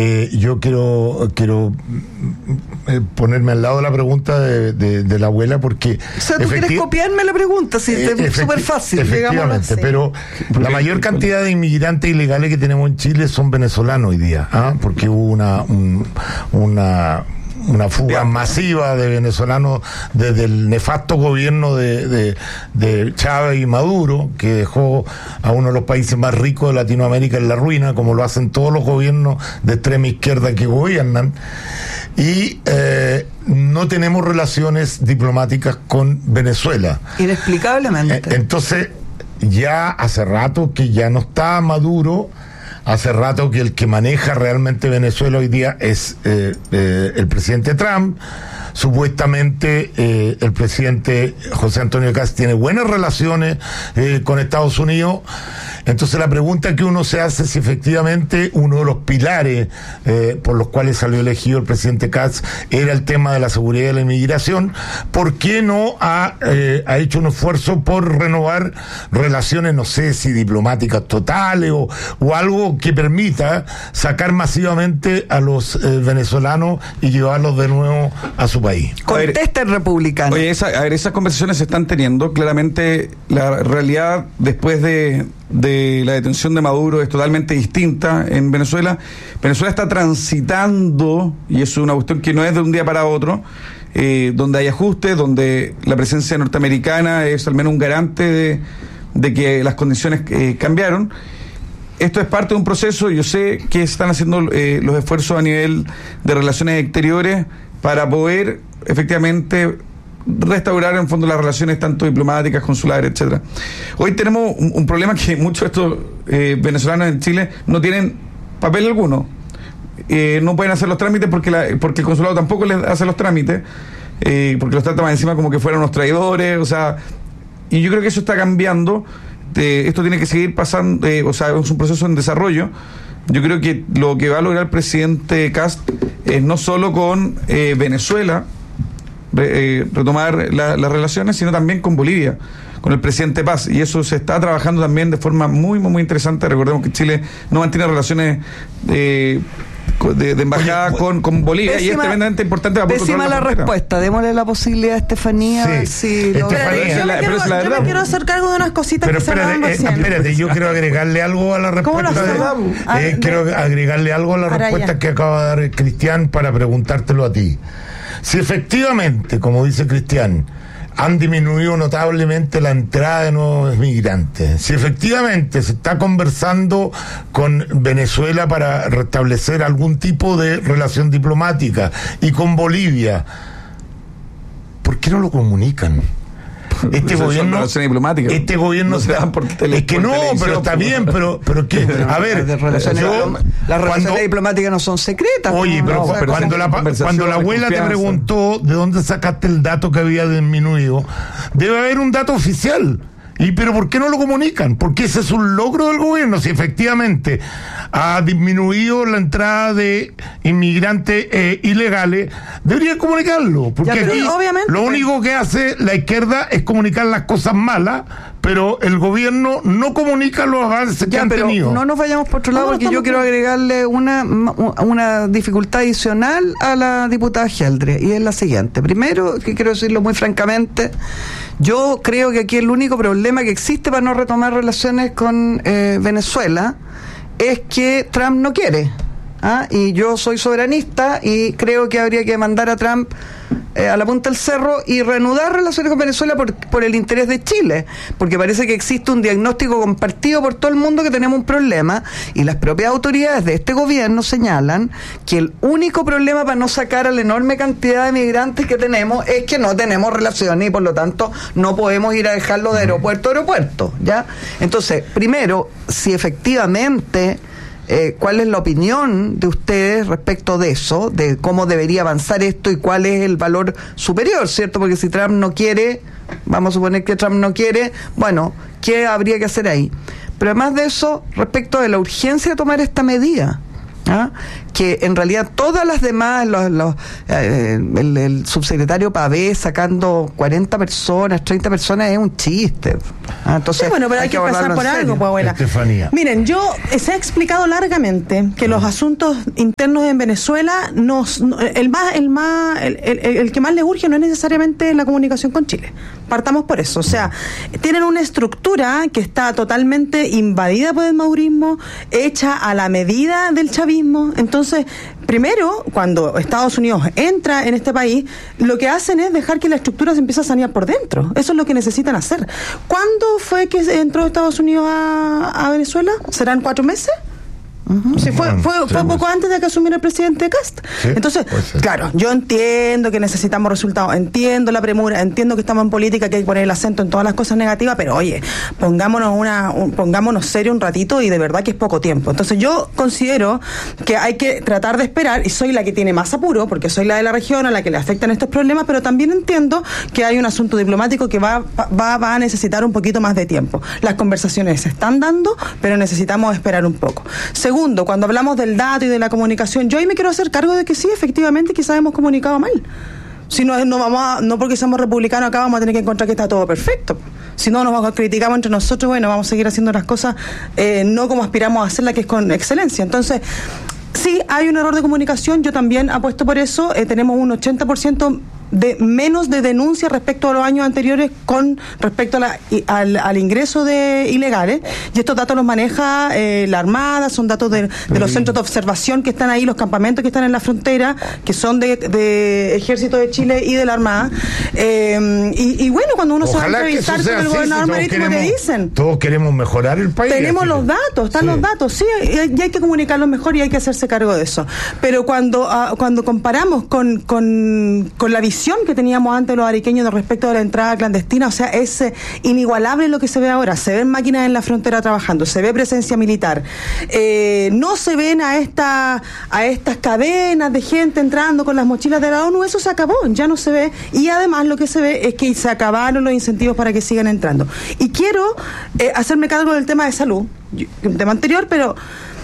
Yo quiero ponerme al lado de la pregunta de la abuela, porque... O sea, tú quieres copiarme la pregunta, sí, es súper fácil. Efectivamente, pero la mayor cantidad de inmigrantes ilegales que tenemos en Chile son venezolanos hoy día, porque hubo una fuga masiva de venezolanos desde el nefasto gobierno de Chávez y Maduro, que dejó a uno de los países más ricos de Latinoamérica en la ruina, como lo hacen todos los gobiernos de extrema izquierda que gobiernan, y no tenemos relaciones diplomáticas con Venezuela. Inexplicablemente. Entonces, ya hace rato que ya no está Maduro. Hace rato que el que maneja realmente Venezuela hoy día es el presidente Trump. Supuestamente el presidente José Antonio Kast tiene buenas relaciones con Estados Unidos. Entonces la pregunta que uno se hace es si efectivamente uno de los pilares por los cuales salió elegido el presidente Kast era el tema de la seguridad y la inmigración. ¿Por qué no ha hecho un esfuerzo por renovar relaciones, no sé si diplomáticas totales o algo que permita sacar masivamente a los venezolanos y llevarlos de nuevo a su país? Contesta el republicano. Oye, esas conversaciones se están teniendo. Claramente la realidad después de la detención de Maduro es totalmente distinta en Venezuela. Venezuela está transitando, y es una cuestión que no es de un día para otro, donde hay ajustes, donde la presencia norteamericana es al menos un garante de que las condiciones cambiaron. Esto es parte de un proceso. Yo sé que están haciendo los esfuerzos a nivel de relaciones exteriores para poder efectivamente restaurar en fondo las relaciones tanto diplomáticas, consulares, etcétera. Hoy tenemos un problema que muchos de estos venezolanos en Chile no tienen papel alguno. No pueden hacer los trámites porque el consulado tampoco les hace los trámites, porque los trata más encima como que fueran unos traidores, o sea, y yo creo que eso está cambiando. Esto tiene que seguir pasando, o sea, es un proceso en desarrollo. Yo creo que lo que va a lograr el presidente Kast es no solo con Venezuela retomar las relaciones, sino también con Bolivia, con el presidente Paz, y eso se está trabajando también de forma muy, muy, muy interesante. Recordemos que Chile no mantiene relaciones de embajada con Bolivia, y es tremendamente importante para poder controlar la respuesta. Démosle la posibilidad a Estefanía. Yo me quiero hacer cargo de unas cositas que se hablaban recién. Espérate, yo quiero agregarle algo a la respuesta. Quiero agregarle algo a la respuesta que acaba de dar Cristian para preguntártelo a ti. Si efectivamente, como dice Cristian, han disminuido notablemente la entrada de nuevos migrantes, si efectivamente se está conversando con Venezuela para restablecer algún tipo de relación diplomática y con Bolivia, ¿por qué no lo comunican? Este gobierno no se dan por es que no, pero está bien, pero que, a ver, las relaciones diplomáticas no son secretas. Oye, pero cuando la abuela te preguntó de dónde sacaste el dato que había disminuido, debe haber un dato oficial. Pero ¿por qué no lo comunican? Porque ese es un logro del gobierno. Si efectivamente ha disminuido la entrada de inmigrantes ilegales, deberían comunicarlo. Porque aquí lo único que hace la izquierda es comunicar las cosas malas, pero el gobierno no comunica los avances que han tenido. No nos vayamos por otro lado, porque yo quiero agregarle una dificultad adicional a la diputada Geldre, y es la siguiente. Primero, que quiero decirlo muy francamente, yo creo que aquí el único problema que existe para no retomar relaciones con Venezuela es que Trump no quiere. Y yo soy soberanista y creo que habría que mandar a Trump a la punta del cerro y reanudar relaciones con Venezuela por el interés de Chile, porque parece que existe un diagnóstico compartido por todo el mundo que tenemos un problema, y las propias autoridades de este gobierno señalan que el único problema para no sacar a la enorme cantidad de migrantes que tenemos es que no tenemos relaciones, y por lo tanto no podemos ir a dejarlo de aeropuerto a aeropuerto, ¿ya? Entonces, primero, si efectivamente ¿cuál es la opinión de ustedes respecto de eso, de cómo debería avanzar esto y cuál es el valor superior, ¿cierto? Porque si Trump no quiere, vamos a suponer que Trump no quiere, bueno, ¿qué habría que hacer ahí? Pero además de eso, respecto de la urgencia de tomar esta medida, que en realidad todas las demás, el subsecretario Pavé sacando 40 personas, 30 personas es un chiste. Entonces, sí, bueno, pero hay que pasar por algo, pues, abuela. Estefanía. Miren, se ha explicado largamente que los asuntos internos en Venezuela, el que más les urge no es necesariamente la comunicación con Chile. Partamos por eso. O sea, tienen una estructura que está totalmente invadida por el madurismo, hecha a la medida del chavismo. Entonces, primero, cuando Estados Unidos entra en este país, lo que hacen es dejar que la estructura se empiece a sanear por dentro. Eso es lo que necesitan hacer. ¿Cuándo fue que entró Estados Unidos a Venezuela? ¿Serán 4 meses? Sí, fue poco antes de que asumiera el presidente Kast. ¿Sí? Entonces, claro, yo entiendo que necesitamos resultados, entiendo la premura, entiendo que estamos en política, que hay que poner el acento en todas las cosas negativas, pero oye, pongámonos serio un ratito y de verdad que es poco tiempo. Entonces yo considero que hay que tratar de esperar, y soy la que tiene más apuro, porque soy la de la región a la que le afectan estos problemas, pero también entiendo que hay un asunto diplomático que va a necesitar un poquito más de tiempo. Las conversaciones se están dando, pero necesitamos esperar un poco. Segundo, cuando hablamos del dato y de la comunicación, yo ahí me quiero hacer cargo de que sí, efectivamente, quizás hemos comunicado mal. Si no porque somos republicanos acá vamos a tener que encontrar que está todo perfecto. Si no, nos criticamos entre nosotros, bueno, vamos a seguir haciendo las cosas no como aspiramos a hacerlas, que es con excelencia. Entonces, sí, hay un error de comunicación, yo también apuesto por eso. Tenemos un 80% de menos de denuncias respecto a los años anteriores con respecto al ingreso de ilegales, y estos datos los maneja la Armada, son datos de los centros de observación que están ahí, los campamentos que están en la frontera, que son de Ejército de Chile y de la Armada, y bueno, cuando uno se va a entrevistar con el gobernador marítimo te dicen, todos queremos mejorar el país, tenemos los datos, están los datos, sí, y hay que comunicarlos mejor y hay que hacerse cargo de eso, pero cuando comparamos con la visión que teníamos antes los ariqueños respecto a la entrada clandestina, o sea, es inigualable lo que se ve ahora. Se ven máquinas en la frontera trabajando, se ve presencia militar, no se ven a estas cadenas de gente entrando con las mochilas de la ONU. Eso se acabó, ya no se ve, y además lo que se ve es que se acabaron los incentivos para que sigan entrando. Y quiero hacerme cargo del tema de salud, un tema anterior, pero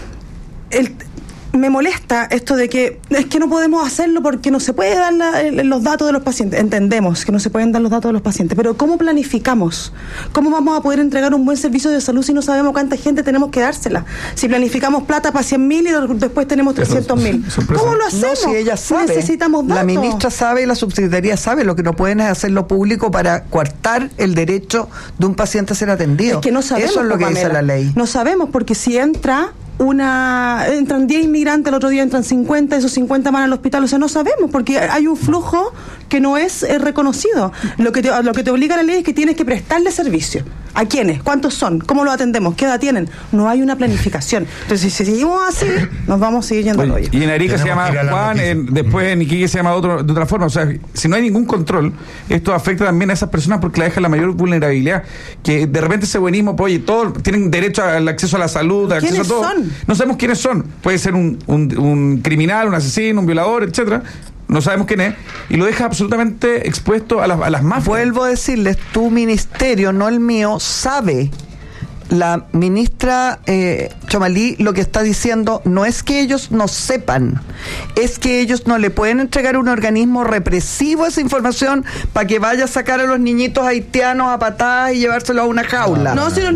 me molesta esto de que es que no podemos hacerlo porque no se puede dar los datos de los pacientes. Entendemos que no se pueden dar los datos de los pacientes, pero ¿cómo planificamos? ¿Cómo vamos a poder entregar un buen servicio de salud si no sabemos cuánta gente tenemos que dársela? Si planificamos plata para 100.000 y después tenemos 300.000. ¿Cómo lo hacemos? No, si ella sabe, necesitamos datos. La ministra sabe y la subsecretaría sabe. Lo que no pueden es hacerlo público para coartar el derecho de un paciente a ser atendido. Es que no sabemos. Eso es lo que dice la ley. No sabemos, porque si entran 10 inmigrantes, el otro día entran 50, esos 50 van al hospital, o sea, no sabemos, porque hay un flujo que no es reconocido. Lo que te obliga la ley es que tienes que prestarle servicio. ¿A quiénes? ¿Cuántos son? ¿Cómo lo atendemos? ¿Qué edad tienen? No hay una planificación. Entonces, si seguimos así, nos vamos a seguir yendo al hoyo. Y en Arica se llama Juan, después en Iquique se llama de otra forma. O sea, si no hay ningún control, esto afecta también a esas personas porque la deja en la mayor vulnerabilidad. Que de repente ese buenismo, pues, oye, todos tienen derecho al acceso a la salud, al acceso a todo. ¿Quiénes son? No sabemos quiénes son. Puede ser un criminal, un asesino, un violador, etcétera. No sabemos quién es, y lo deja absolutamente expuesto a las mafias. Vuelvo a decirles, tu ministerio, no el mío, sabe. La ministra Chomalí lo que está diciendo no es que ellos no sepan, es que ellos no le pueden entregar a un organismo represivo esa información para que vaya a sacar a los niñitos haitianos a patadas y llevárselos a una jaula. No, si los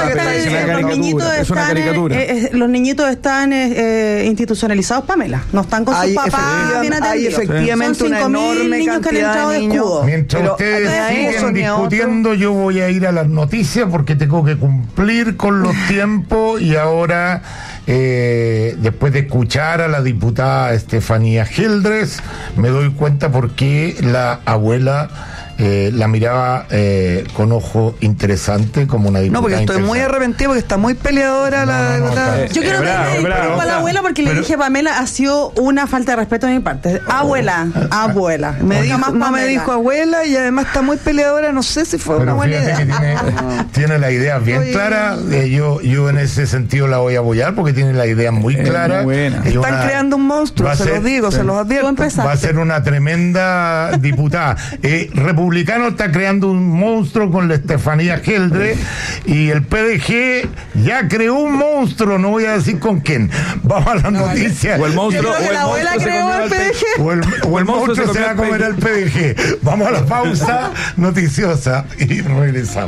niñitos están institucionalizados, Pamela, no están con sus papás bien atendidos. Hay efectivamente una enorme cantidad de niños. Mientras ustedes siguen discutiendo, yo voy a ir a las noticias porque tengo que cumplir con los tiempos, y ahora después de escuchar a la diputada Estefanía Gildres me doy cuenta por qué la abuela la miraba con ojo interesante como una diputada. No, porque estoy muy arrepentido porque está muy peleadora la diputada. Yo quiero pedirle disculpas a la abuela porque le dije a Pamela, ha sido una falta de respeto de mi parte. Abuela. No me dijo abuela, y además está muy peleadora, no sé si fue una buena idea. Tiene la idea bien clara, yo en ese sentido la voy a apoyar porque tiene la idea muy clara. Están creando un monstruo, se los digo, se los advierto. Va a ser una tremenda diputada. Republicano está creando un monstruo con la Estefanía Geldre y el PDG ya creó un monstruo, no voy a decir con quién. Vamos a las noticias. O el monstruo, o el monstruo se va a comer al PDG. Vamos a la pausa noticiosa y regresamos.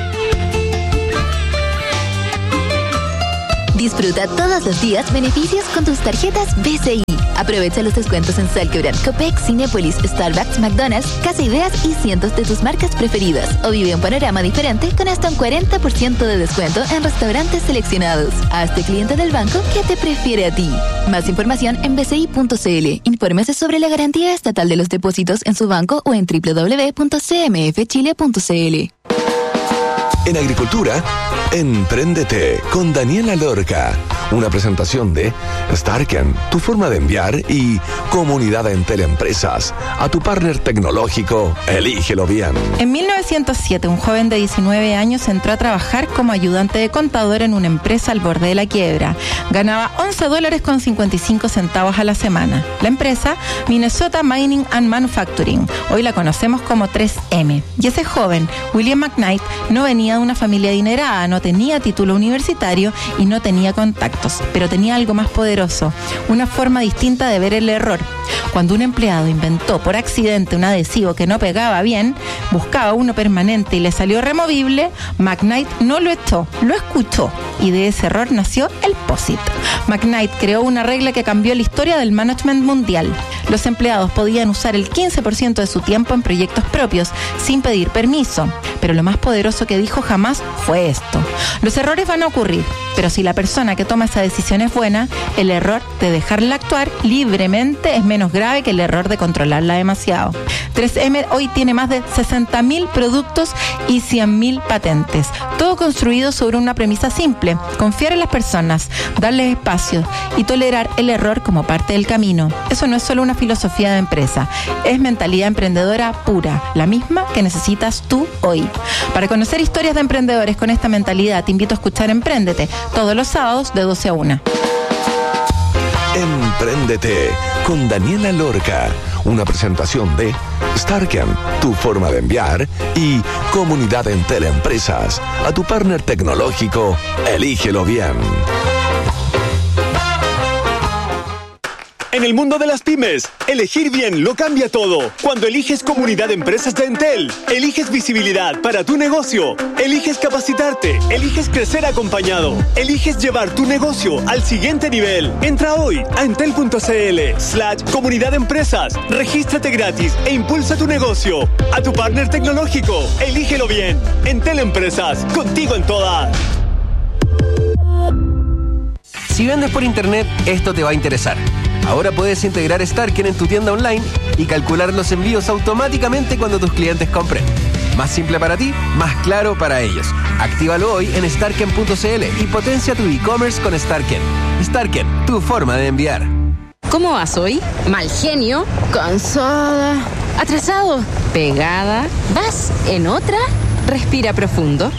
Disfruta todos los días beneficios con tus tarjetas BCI. Aprovecha los descuentos en Salquebran, Copec, Cinépolis, Starbucks, McDonald's, Casa Ideas y cientos de tus marcas preferidas. O vive un panorama diferente con hasta un 40% de descuento en restaurantes seleccionados. Hazte cliente del banco que te prefiere a ti. Más información en bci.cl. Infórmese sobre la garantía estatal de los depósitos en su banco o en www.cmfchile.cl. En Agricultura, Empréndete con Daniela Lorca. Una presentación de Starken, tu forma de enviar, y Comunidad Entel Empresas. A tu partner tecnológico, elígelo bien. En 1907, un joven de 19 años entró a trabajar como ayudante de contador en una empresa al borde de la quiebra. Ganaba $11.55 a la semana. La empresa, Minnesota Mining and Manufacturing. Hoy la conocemos como 3M. Y ese joven, William McKnight, no venía de una familia adinerada, no tenía título universitario y no tenía contactos, pero tenía algo más poderoso, una forma distinta de ver el error. Cuando un empleado inventó por accidente un adhesivo que no pegaba bien, buscaba uno permanente y le salió removible, McKnight no lo echó, lo escuchó, y de ese error nació el POSIT. McKnight creó una regla que cambió la historia del management mundial. Los empleados podían usar el 15% de su tiempo en proyectos propios, sin pedir permiso. Pero lo más poderoso que dijo jamás fue esto: los errores van a ocurrir, pero si la persona que toma esa decisión es buena, el error de dejarla actuar libremente es menos grave que el error de controlarla demasiado. 3M hoy tiene más de 60.000 productos y 100.000 patentes, todo construido sobre una premisa simple: confiar en las personas, darles espacio y tolerar el error como parte del camino. Eso no es solo una filosofía de empresa, es mentalidad emprendedora pura, la misma que necesitas tú hoy. Para conocer historias de emprendedores con esta mentalidad, te invito a escuchar Empréndete todos los sábados de 12 a 1. Empréndete con Daniela Lorca. Una presentación de Starken, tu forma de enviar, y Comunidad Entel Empresas. A tu partner tecnológico, elígelo bien. En el mundo de las pymes, elegir bien lo cambia todo. Cuando eliges Comunidad de Empresas de Entel, eliges visibilidad para tu negocio, eliges capacitarte, eliges crecer acompañado, eliges llevar tu negocio al siguiente nivel. Entra hoy a entel.cl/Comunidad de Empresas, regístrate gratis e impulsa tu negocio. A tu partner tecnológico, elígelo bien. Entel Empresas, contigo en todas. Si vendes por internet, esto te va a interesar. Ahora puedes integrar Starken en tu tienda online y calcular los envíos automáticamente cuando tus clientes compren. Más simple para ti, más claro para ellos. Actívalo hoy en starken.cl y potencia tu e-commerce con Starken. Starken, tu forma de enviar. ¿Cómo vas hoy? Mal genio, cansada, atrasado, pegada. ¿Vas en otra? Respira profundo.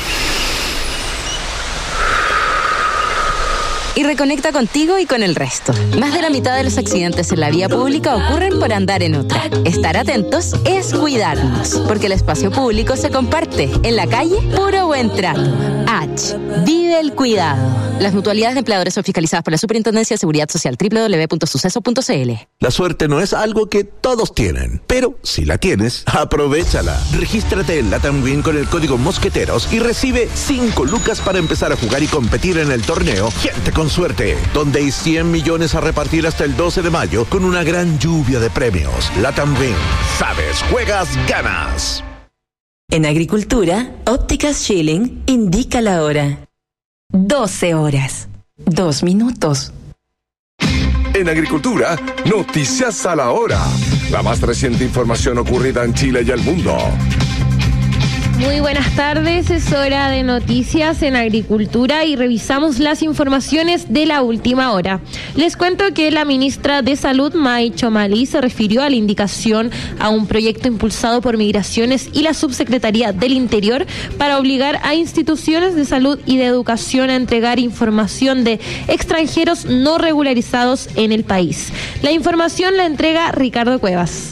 Y reconecta contigo y con el resto. Más de la mitad de los accidentes en la vía pública ocurren por andar en otra. Estar atentos es cuidarnos, porque el espacio público se comparte. En la calle, puro buen trato. H. Vive el cuidado. Las mutualidades de empleadores son fiscalizadas por la Superintendencia de Seguridad Social. www.suceso.cl. La suerte no es algo que todos tienen, pero si la tienes, aprovéchala. Regístrate en Latam Win con el código Mosqueteros y recibe 5 lucas para empezar a jugar y competir en el torneo Gente con Suerte, donde hay 100 millones a repartir hasta el 12 de mayo con una gran lluvia de premios. Latam Win. Sabes, juegas, ganas. En Agricultura, Ópticas Schilling indica la hora. 12 horas, 2 minutos. En Agricultura, noticias a la hora. La más reciente información ocurrida en Chile y el mundo. Muy buenas tardes, es hora de noticias en Agricultura y revisamos las informaciones de la última hora. Les cuento que la ministra de Salud, May Chomalí, se refirió a la indicación a un proyecto impulsado por Migraciones y la Subsecretaría del Interior para obligar a instituciones de salud y de educación a entregar información de extranjeros no regularizados en el país. La información la entrega Ricardo Cuevas.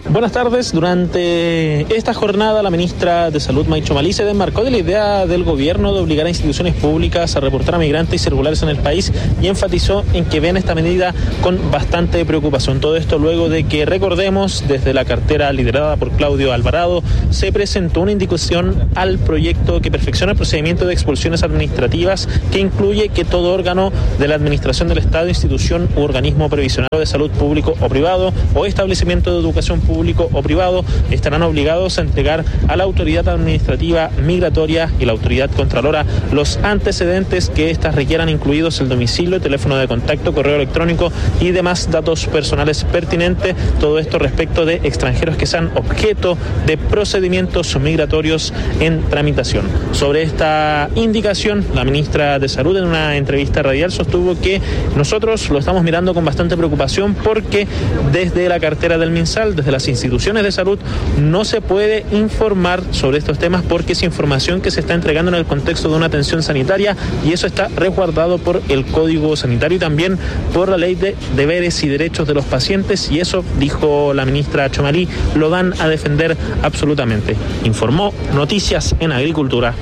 Buenas tardes. Durante esta jornada, la ministra de Salud, May Chomalí, se desmarcó de la idea del gobierno de obligar a instituciones públicas a reportar a migrantes irregulares en el país y enfatizó en que ven esta medida con bastante preocupación. Todo esto luego de que, recordemos, desde la cartera liderada por Claudio Alvarado, se presentó una indicación al proyecto que perfecciona el procedimiento de expulsiones administrativas, que incluye que todo órgano de la administración del Estado, institución u organismo previsional de salud público o privado o establecimiento de educación público o privado estarán obligados a entregar a la autoridad administrativa migratoria y la autoridad contralora los antecedentes que éstas requieran, incluidos el domicilio, teléfono de contacto, correo electrónico y demás datos personales pertinentes. Todo esto respecto de extranjeros que sean objeto de procedimientos migratorios en tramitación. Sobre esta indicación, la ministra de Salud, en una entrevista radial, sostuvo que nosotros lo estamos mirando con bastante preocupación porque desde la cartera del MinSal, desde las instituciones de salud, no se puede informar sobre estos temas porque es información que se está entregando en el contexto de una atención sanitaria y eso está resguardado por el Código Sanitario y también por la Ley de Deberes y Derechos de los Pacientes, y eso, dijo la ministra Chomalí, lo van a defender absolutamente. Informó Noticias en Agricultura.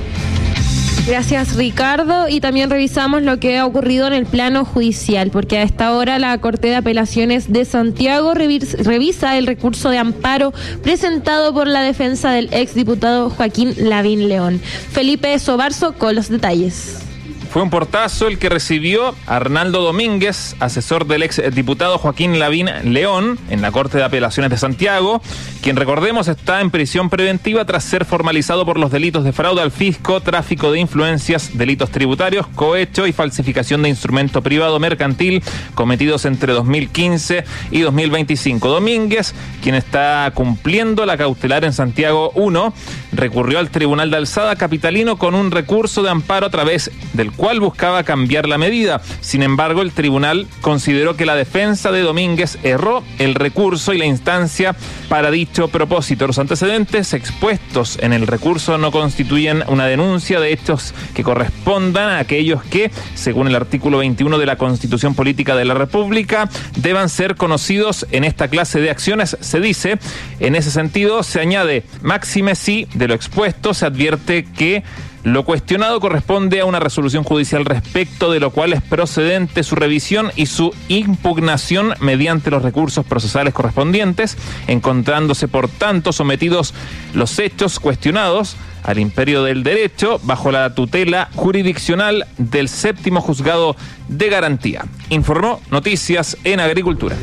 Gracias, Ricardo. Y también revisamos lo que ha ocurrido en el plano judicial, porque a esta hora la Corte de Apelaciones de Santiago revisa el recurso de amparo presentado por la defensa del exdiputado Joaquín Lavín León. Felipe Sobarzo con los detalles. Fue un portazo el que recibió Arnaldo Domínguez, asesor del exdiputado Joaquín Lavín León, en la Corte de Apelaciones de Santiago, quien, recordemos, está en prisión preventiva tras ser formalizado por los delitos de fraude al fisco, tráfico de influencias, delitos tributarios, cohecho y falsificación de instrumento privado mercantil cometidos entre 2015 y 2025. Domínguez, quien está cumpliendo la cautelar en Santiago 1, recurrió al Tribunal de Alzada capitalino con un recurso de amparo a través del cual buscaba cambiar la medida. Sin embargo, el tribunal consideró que la defensa de Domínguez erró el recurso y la instancia para dicho propósito. Los antecedentes expuestos en el recurso no constituyen una denuncia de hechos que correspondan a aquellos que, según el artículo 21 de la Constitución Política de la República, deban ser conocidos en esta clase de acciones. Se dice, en ese sentido, se añade, máxime si de lo expuesto se advierte que lo cuestionado corresponde a una resolución judicial respecto de lo cual es procedente su revisión y su impugnación mediante los recursos procesales correspondientes, encontrándose por tanto sometidos los hechos cuestionados al imperio del derecho bajo la tutela jurisdiccional del Séptimo Juzgado de Garantía. Informó Noticias en Agricultura.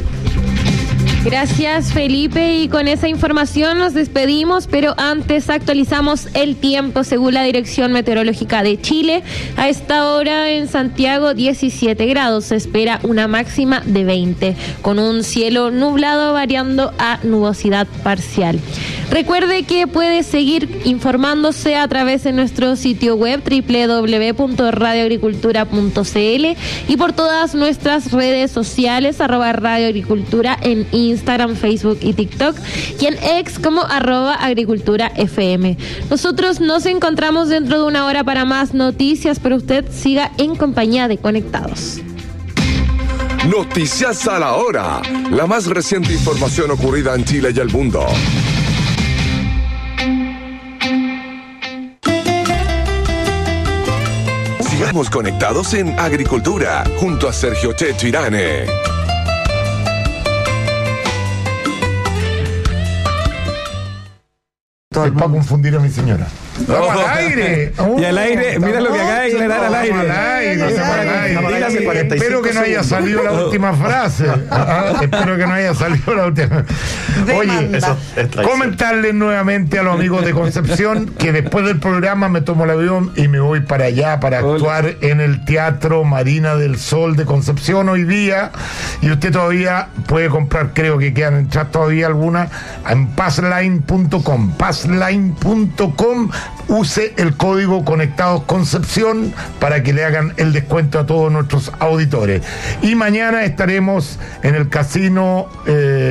Gracias, Felipe, y con esa información nos despedimos, pero antes actualizamos el tiempo según la Dirección Meteorológica de Chile. A esta hora en Santiago 17 grados, se espera una máxima de 20, con un cielo nublado variando a nubosidad parcial. Recuerde que puede seguir informándose a través de nuestro sitio web www.radioagricultura.cl y por todas nuestras redes sociales, @radioagricultura en Instagram, Facebook y TikTok, y en X como @agriculturafm. Nosotros nos encontramos dentro de una hora para más noticias, pero usted siga en compañía de Conectados. Noticias a la hora, la más reciente información ocurrida en Chile y el mundo. Sigamos conectados en Agricultura, junto a Sergio Checho Irane. Es para confundir a mi señora. ¡Vamos al aire! Y al aire, mira lo que acaba de declarar al aire. Espero que no haya salido la última frase. Espero que no haya salido la última. Oye, comentarles nuevamente a los amigos de Concepción que después del programa me tomo el avión y me voy para allá para actuar en el Teatro Marina del Sol de Concepción hoy día. Y usted todavía puede comprar, creo que quedan entradas todavía algunas, en passline.com. Passline.com. Use el código Conectados Concepción para que le hagan el descuento a todos nuestros auditores. Y mañana estaremos en el casino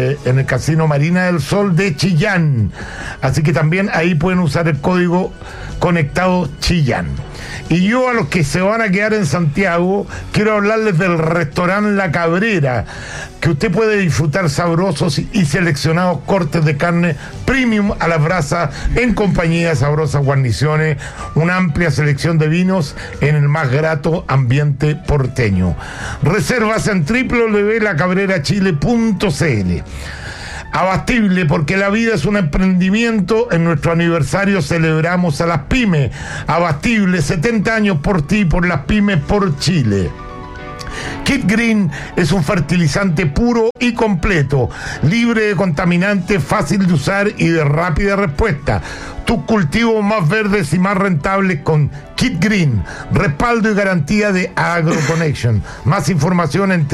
Marina del Sol de Chillán. Así que también ahí pueden usar el código Conectado Chillán. Y yo a los que se van a quedar en Santiago, quiero hablarles del restaurante La Cabrera, que usted puede disfrutar sabrosos y seleccionados cortes de carne premium a las brasas en compañía de sabrosas guarniciones, una amplia selección de vinos en el más grato ambiente porteño. Reservas en www.lacabrerachile.cl. Abastible, porque la vida es un emprendimiento. En nuestro aniversario celebramos a las pymes. Abastible, 70 años por ti, por las pymes, por Chile. Kit Green es un fertilizante puro y completo, libre de contaminantes, fácil de usar y de rápida respuesta. Tus cultivos más verdes y más rentables con Kit Green. Respaldo y garantía de AgroConnection. Más información en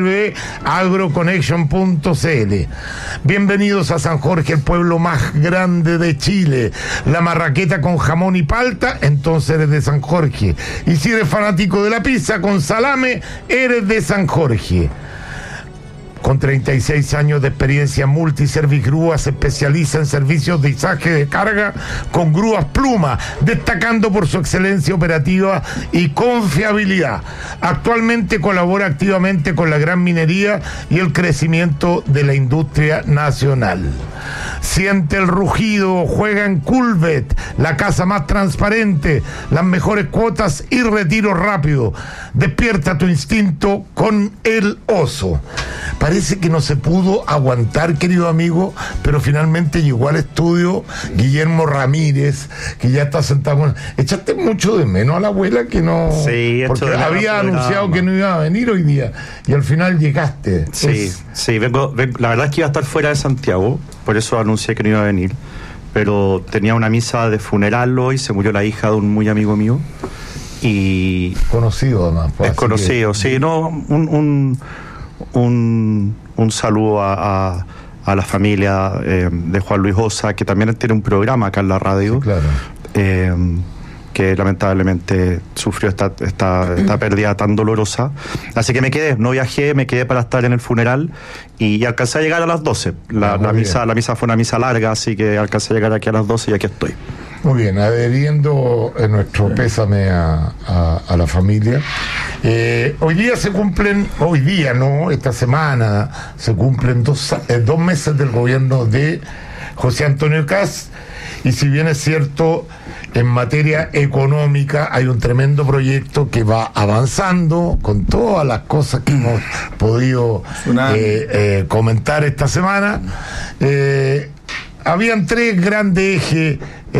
www.agroconnection.cl. Bienvenidos a San Jorge, el pueblo más grande de Chile. La marraqueta con jamón y palta, entonces eres de San Jorge. Y si eres fanático de la pizza con salame, eres de San Jorge. Con 36 años de experiencia, Multiservice Grúas se especializa en servicios de izaje de carga con grúas Pluma, destacando por su excelencia operativa y confiabilidad. Actualmente colabora activamente con la gran minería y el crecimiento de la industria nacional. Siente el rugido, juega en Culvet, la casa más transparente, las mejores cuotas y retiro rápido. Despierta tu instinto con el oso. Parece que no se pudo aguantar, querido amigo, pero finalmente llegó al estudio Guillermo Ramírez, que ya está sentado con... ¿Echaste mucho de menos a la abuela que no...? Sí, porque había anunciado que no iba a venir hoy día y al final llegaste. Sí, vengo, la verdad es que iba a estar fuera de Santiago, por eso anuncié que no iba a venir, pero tenía una misa de funeral hoy, se murió la hija de un muy amigo mío y... Conocido además. Es conocido, sí, no, un saludo a la familia de Juan Luis Osa, que también tiene un programa acá en la radio, sí, claro. Que lamentablemente sufrió esta pérdida tan dolorosa. Así que me quedé, no viajé, me quedé para estar en el funeral y alcancé a llegar a las 12. La misa fue una misa larga, así que alcancé a llegar aquí a las 12 y aquí estoy. Muy bien, adheriendo nuestro pésame a la familia. Hoy día esta semana se cumplen dos meses del gobierno de José Antonio Kast, y si bien es cierto, en materia económica hay un tremendo proyecto que va avanzando con todas las cosas que hemos podido comentar esta semana. Habían tres grandes ejes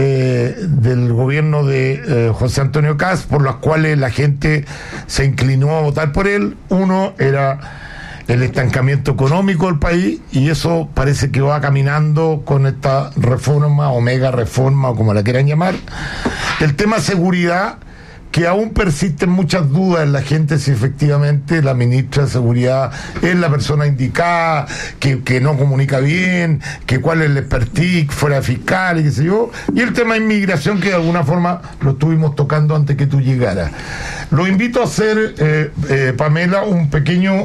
del gobierno de José Antonio Kast por los cuales la gente se inclinó a votar por él. Uno era el estancamiento económico del país, y eso parece que va caminando con esta reforma, o mega reforma, o como la quieran llamar. El tema seguridad, que aún persisten muchas dudas en la gente si efectivamente la ministra de Seguridad es la persona indicada, que no comunica bien, que cuál es el expertise fuera de fiscal y qué sé yo. Y el tema de inmigración, que de alguna forma lo estuvimos tocando antes que tú llegaras. Lo invito a hacer, Pamela, un pequeño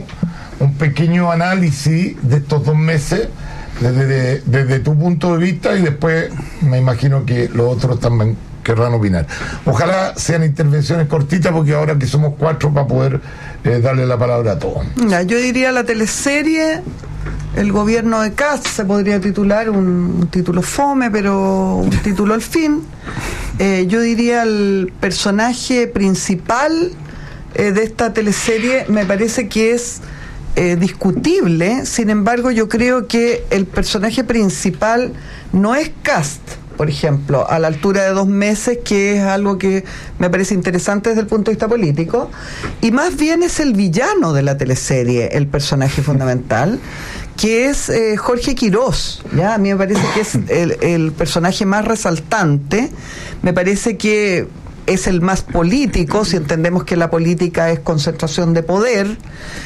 análisis de estos 2 meses desde tu punto de vista, y después me imagino que los otros también querrán opinar. Ojalá sean intervenciones cortitas, porque ahora que somos 4 para poder darle la palabra a todos. Yo diría la teleserie El gobierno de Kast, se podría titular, un título fome, pero un título al fin. Yo diría el personaje principal de esta teleserie, me parece que es discutible. Sin embargo, yo creo que el personaje principal no es Kast, por ejemplo, a la altura de 2 meses, que es algo que me parece interesante desde el punto de vista político, y más bien es el villano de la teleserie, el personaje fundamental, que es Jorge Quirós. ¿Ya? A mí me parece que es el personaje más resaltante, me parece que es el más político, si entendemos que la política es concentración de poder.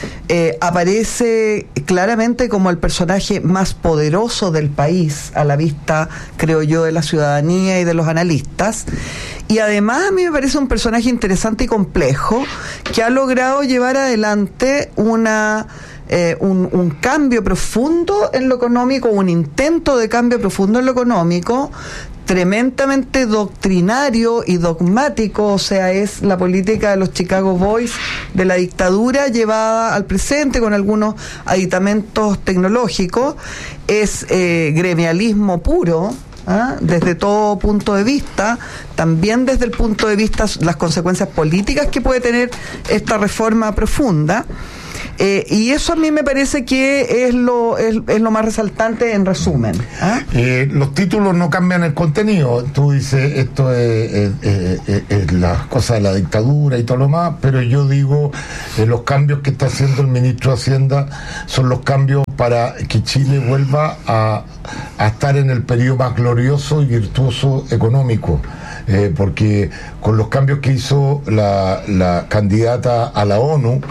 Aparece claramente como el personaje más poderoso del país, a la vista, creo yo, de la ciudadanía y de los analistas. Y además a mí me parece un personaje interesante y complejo, que ha logrado llevar adelante una un cambio profundo en lo económico, un intento de cambio profundo en lo económico, tremendamente doctrinario y dogmático, o sea, es la política de los Chicago Boys de la dictadura llevada al presente con algunos aditamentos tecnológicos, es gremialismo puro, desde todo punto de vista, también desde el punto de vista las consecuencias políticas que puede tener esta reforma profunda. Y eso a mí me parece que es lo más resaltante en resumen. Los títulos no cambian el contenido. Tú dices, esto es la cosa de la dictadura y todo lo más, pero yo digo, los cambios que está haciendo el ministro de Hacienda son los cambios para que Chile vuelva a estar en el periodo más glorioso y virtuoso económico. Porque con los cambios que hizo la candidata a la ONU,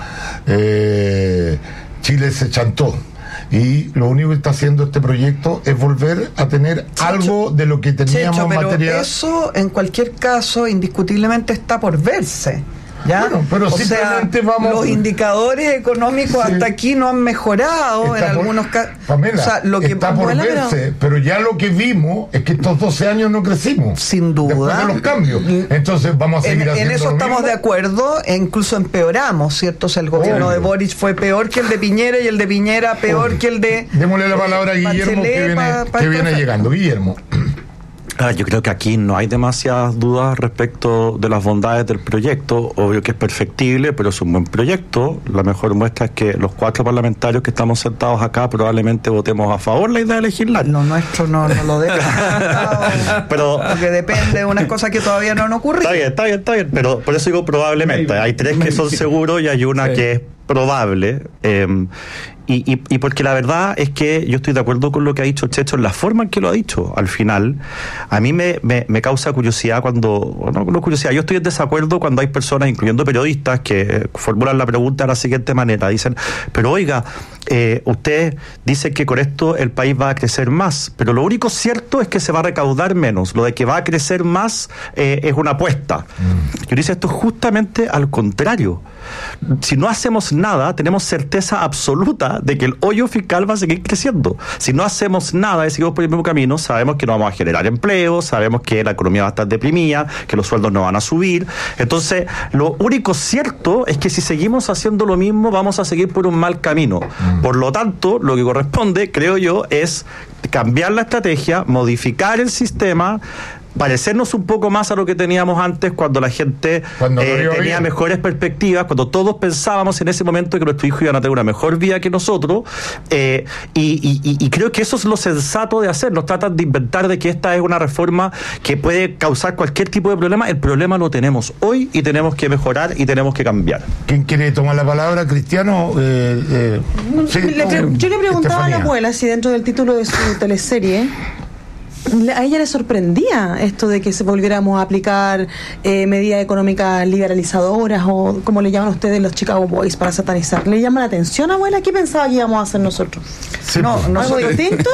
Chile se chantó. Y lo único que está haciendo este proyecto es volver a tener algo de lo que teníamos en materia. Pero eso, en cualquier caso, indiscutiblemente está por verse. ¿Ya? Bueno, pero simplemente los indicadores económicos hasta aquí no han mejorado en algunos casos. Pamela, o sea, lo que está por verse, pero ya lo que vimos es que estos 12 años no crecimos. Sin duda. Después de los cambios. Entonces vamos a seguir haciendo en eso estamos de acuerdo, e incluso empeoramos, ¿cierto? O sea, el gobierno de Boric fue peor que el de Piñera y el de Piñera peor que el de... Démosle la palabra a Guillermo, que viene llegando. Guillermo. Yo creo que aquí no hay demasiadas dudas respecto de las bondades del proyecto. Obvio que es perfectible, pero es un buen proyecto. La mejor muestra es que los 4 parlamentarios que estamos sentados acá probablemente votemos a favor la idea de legislar. Lo nuestro no lo deja. Pero porque depende de unas cosas que todavía no han ocurrido. Está bien. Pero por eso digo probablemente. Hay 3 que son seguros y hay una que es probable. Y porque la verdad es que yo estoy de acuerdo con lo que ha dicho Checho en la forma en que lo ha dicho. Al final, a mí me causa curiosidad yo estoy en desacuerdo cuando hay personas, incluyendo periodistas, que formulan la pregunta de la siguiente manera. Dicen, pero oiga, usted dice que con esto el país va a crecer más, pero lo único cierto es que se va a recaudar menos. Lo de que va a crecer más es una apuesta. Yo dice, esto es justamente al contrario. Si no hacemos nada, tenemos certeza absoluta de que el hoyo fiscal va a seguir creciendo. Si no hacemos nada y seguimos por el mismo camino, sabemos que no vamos a generar empleo, sabemos que la economía va a estar deprimida, que los sueldos no van a subir. Entonces, lo único cierto es que si seguimos haciendo lo mismo, vamos a seguir por un mal camino. Por lo tanto, lo que corresponde, creo yo, es cambiar la estrategia, modificar el sistema, parecernos un poco más a lo que teníamos antes, cuando la gente tenía mejores perspectivas, cuando todos pensábamos en ese momento que nuestros hijos iban a tener una mejor vida que nosotros, y creo que eso es lo sensato de hacer. Nos tratan de inventar de que esta es una reforma que puede causar cualquier tipo de problema. El problema lo tenemos hoy y tenemos que mejorar y tenemos que cambiar. ¿Quién quiere tomar la palabra? ¿Cristiano? Yo le preguntaba a la abuela si dentro del título de su teleserie a ella le sorprendía esto de que se volviéramos a aplicar medidas económicas liberalizadoras, o como le llaman ustedes los Chicago Boys, para satanizar. ¿Le llama la atención, abuela? ¿Qué pensaba que íbamos a hacer nosotros? Sí, ¿Algo distinto?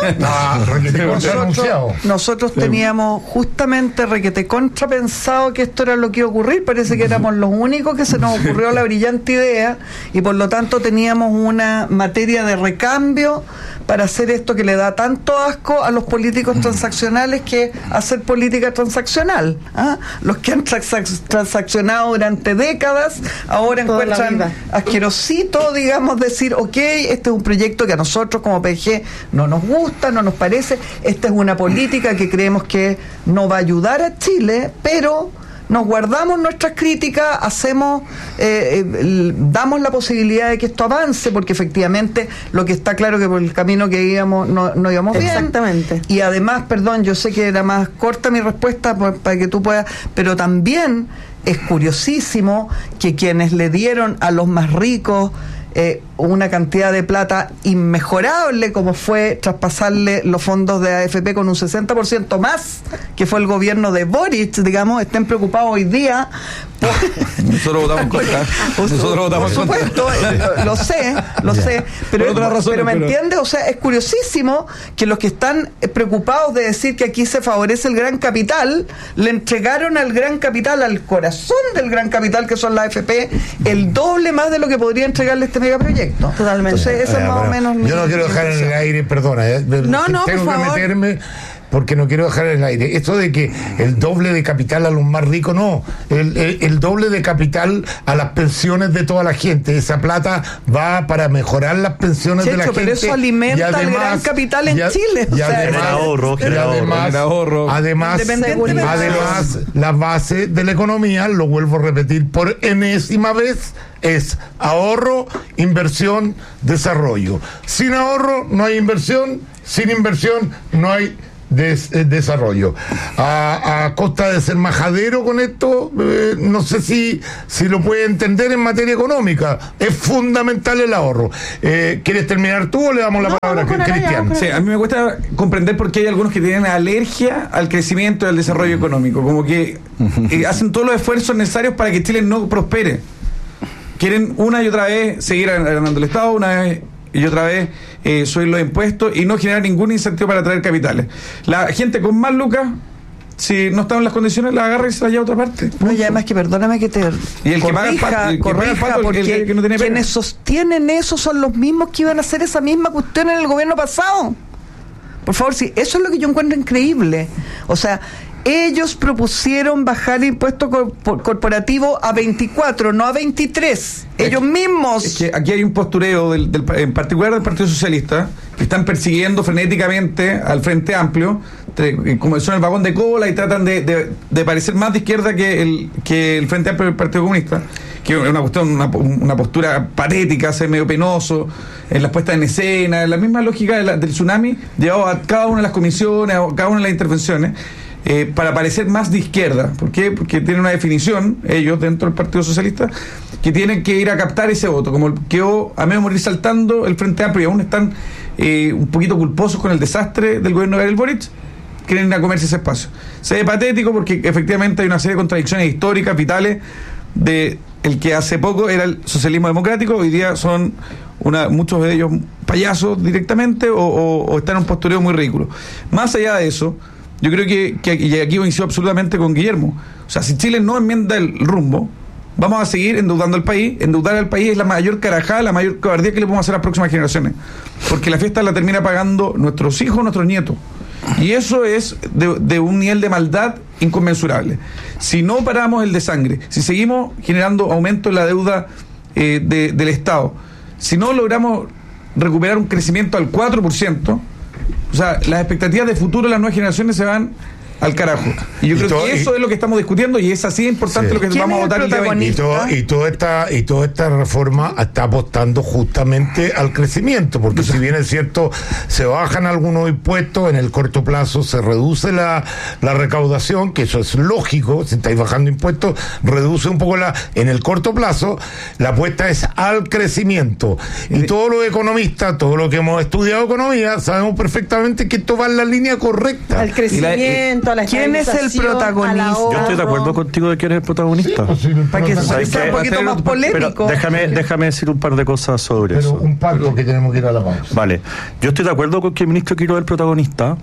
Nosotros teníamos justamente requete contrapensado que esto era lo que iba a ocurrir. Parece que éramos los únicos que se nos ocurrió la brillante idea, y por lo tanto teníamos una materia de recambio para hacer esto que le da tanto asco a los políticos transaccionales, que hacer política transaccional. Los que han transaccionado durante décadas ahora encuentran asquerosito, digamos, decir, ok, este es un proyecto que a nosotros como PG no nos gusta, no nos parece, esta es una política que creemos que no va a ayudar a Chile, pero nos guardamos nuestras críticas, damos la posibilidad de que esto avance, porque efectivamente lo que está claro que por el camino que íbamos no íbamos bien. Exactamente. Y además, perdón, yo sé que era más corta mi respuesta para que tú puedas, pero también es curiosísimo que quienes le dieron a los más ricos una cantidad de plata inmejorable, como fue traspasarle los fondos de AFP con un 60% más, que fue el gobierno de Boric, digamos, estén preocupados hoy día Nosotros votamos contra. Por supuesto, lo sé, pero ¿me entiendes? O sea, es curiosísimo que los que están preocupados de decir que aquí se favorece el gran capital, le entregaron al gran capital, al corazón del gran capital, que son la AFP, el doble más de lo que podría entregarle este megaproyecto. proyecto. Totalmente. Entonces, eso es más o menos. Yo no quiero dejar en el aire, perdona. No, tengo por que favor. meterme porque no quiero dejar en el aire. Esto de que el doble de capital a los más ricos, no. El doble de capital a las pensiones de toda la gente. Esa plata va para mejorar las pensiones de la gente. Pero eso alimenta el gran capital en Chile. Y además, la base de la economía, lo vuelvo a repetir por enésima vez, es ahorro, inversión, desarrollo. Sin ahorro no hay inversión, sin inversión no hay desarrollo. A costa de ser majadero con esto, no sé si lo puede entender en materia económica. Es fundamental el ahorro. ¿Quieres terminar tú o le damos la palabra a Cristian? Sí, a mí me cuesta comprender por qué hay algunos que tienen alergia al crecimiento y al desarrollo económico, como que hacen todos los esfuerzos necesarios para que Chile no prospere. Quieren una y otra vez seguir agrandando el Estado, una vez y otra vez subir los impuestos y no generar ningún incentivo para atraer capitales. La gente con más lucas, si no están en las condiciones, la agarra y se la lleva a otra parte. No, y además que perdóname que te y el corrija, porque que no tiene quienes sostienen eso son los mismos que iban a hacer esa misma cuestión en el gobierno pasado. Por favor, sí, eso es lo que yo encuentro increíble. O sea, ellos propusieron bajar el impuesto corporativo a 24, no a 23. Ellos mismos. Es que aquí hay un postureo, en particular del Partido Socialista, que están persiguiendo frenéticamente al Frente Amplio, como son el vagón de cola y tratan de parecer más de izquierda que el Frente Amplio del Partido Comunista, que es una cuestión, una postura patética, ser medio penoso, en las puestas en escena, en la misma lógica del tsunami, llevado a cada una de las comisiones, a cada una de las intervenciones. Para parecer más de izquierda. ¿Por qué? Porque tienen una definición, ellos dentro del Partido Socialista, que tienen que ir a captar ese voto, como quedó a medio morir saltando el Frente Amplio y aún están un poquito culposos con el desastre del gobierno de Gabriel Boric, quieren ir a comerse ese espacio. Se ve patético porque efectivamente hay una serie de contradicciones históricas, vitales, de el que hace poco era el socialismo democrático, hoy día son muchos de ellos payasos directamente o están en un postureo muy ridículo. Más allá de eso, yo creo que y aquí coincido absolutamente con Guillermo. O sea, si Chile no enmienda el rumbo, vamos a seguir endeudando al país. Endeudar al país es la mayor carajada, la mayor cobardía que le podemos hacer a las próximas generaciones. Porque la fiesta la termina pagando nuestros hijos, nuestros nietos. Y eso es de un nivel de maldad inconmensurable. Si no paramos el desangre, si seguimos generando aumento en la deuda del Estado, si no logramos recuperar un crecimiento al 4%, o sea, las expectativas de futuro de las nuevas generaciones se van al carajo. Y yo creo que eso es lo que estamos discutiendo y es así de importante lo que vamos a votar el día 20. Y toda esta reforma está apostando justamente al crecimiento, porque si bien es cierto, se bajan algunos impuestos, en el corto plazo se reduce la recaudación, que eso es lógico, si estáis bajando impuestos, reduce un poco en el corto plazo, la apuesta es al crecimiento. Y todos los economistas, todos los que hemos estudiado economía, sabemos perfectamente que esto va en la línea correcta. Al crecimiento. ¿Quién es el protagonista? Yo estoy de acuerdo contigo de quién es el protagonista. Para que sea un poquito más polémico. Pero déjame decir un par de cosas sobre eso. Un par, porque tenemos que ir a la pausa. Vale. Yo estoy de acuerdo con que el ministro Quiró es el protagonista,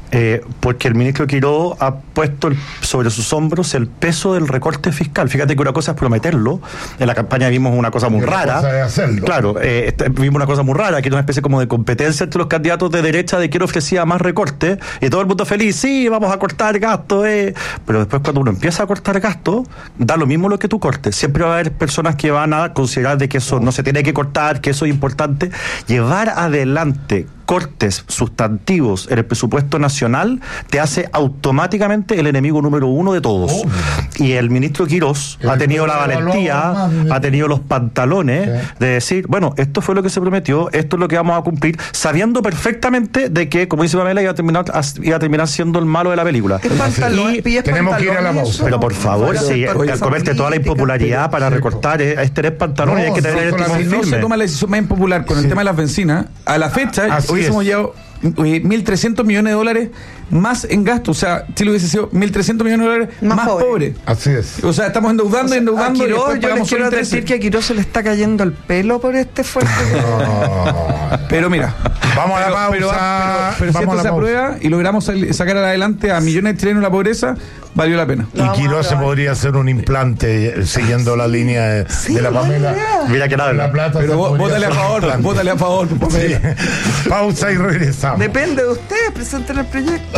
porque el ministro Quiró ha puesto sobre sus hombros el peso del recorte fiscal. Fíjate que una cosa es prometerlo. En la campaña vimos una cosa muy rara. Cosa es hacerlo. Claro, vimos una cosa muy rara, que era una especie como de competencia entre los candidatos de derecha de quién ofrecía más recorte, y todo el mundo feliz, sí, vamos a cortar gastos, pero después cuando uno empieza a cortar gastos, da lo mismo lo que tú cortes. Siempre va a haber personas que van a considerar de que eso no se tiene que cortar, que eso es importante. Llevar adelante cortes sustantivos en el presupuesto nacional te hace automáticamente el enemigo número uno de todos. Y el ministro Quirós ha tenido la valentía, ha tenido los pantalones de decir, bueno, esto fue lo que se prometió, esto es lo que vamos a cumplir, sabiendo perfectamente de que, como dice Pamela, iba a terminar siendo el malo de la película. Y tenemos que ir a la pausa. Pero por favor, si al comerte toda la impopularidad para recortar es tener pantalones, hay que tener el timón firme. No se toma la decisión más impopular con el tema de las bencinas. A la fecha, hoy hemos llevado 1.300 millones de dólares más en gasto. O sea, Chile hubiese sido 1.300 millones de dólares más pobre. Así es. O sea, estamos endeudando y endeudando. A Quirós, y yo les quiero decir que a Quirós se le está cayendo el pelo por este esfuerzo. Pero mira, vamos a la pausa. Pero si esto se aprueba y logramos sacar adelante a millones de chilenos de la pobreza, valió la pena. Y Quirós se podría hacer un implante siguiendo la línea de la Pamela. Mira que nada. La plata. Pero vótale a favor, Pamela. Sí. Pausa y regresamos. Depende de ustedes, presenten el proyecto.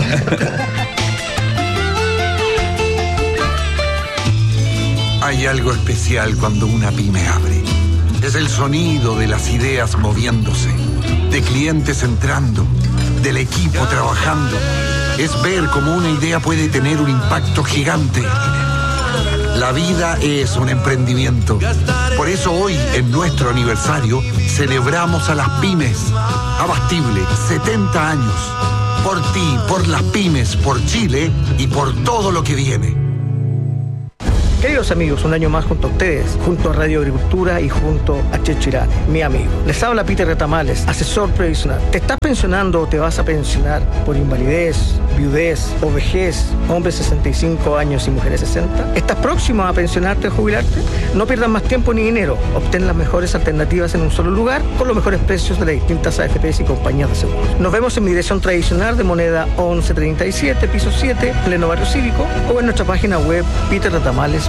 Hay algo especial cuando una pyme abre. Es el sonido de las ideas moviéndose, de clientes entrando, del equipo trabajando. Es ver cómo una idea puede tener un impacto gigante. La vida es un emprendimiento. Por eso hoy, en nuestro aniversario, celebramos a las pymes. Abastible, 70 años. Por ti, por las pymes, por Chile y por todo lo que viene. Queridos amigos, un año más junto a ustedes, junto a Radio Agricultura y junto a Checho Irane, mi amigo. Les habla Peter Retamales, asesor previsional. ¿Te estás pensionando o te vas a pensionar por invalidez, viudez o vejez, hombres 65 años y mujeres 60? ¿Estás próximo a pensionarte o jubilarte? No pierdas más tiempo ni dinero. Obtén las mejores alternativas en un solo lugar con los mejores precios de las distintas AFPs y compañías de seguros. Nos vemos en mi dirección tradicional de Moneda 1137, piso 7, pleno barrio cívico, o en nuestra página web peterretamales.cl.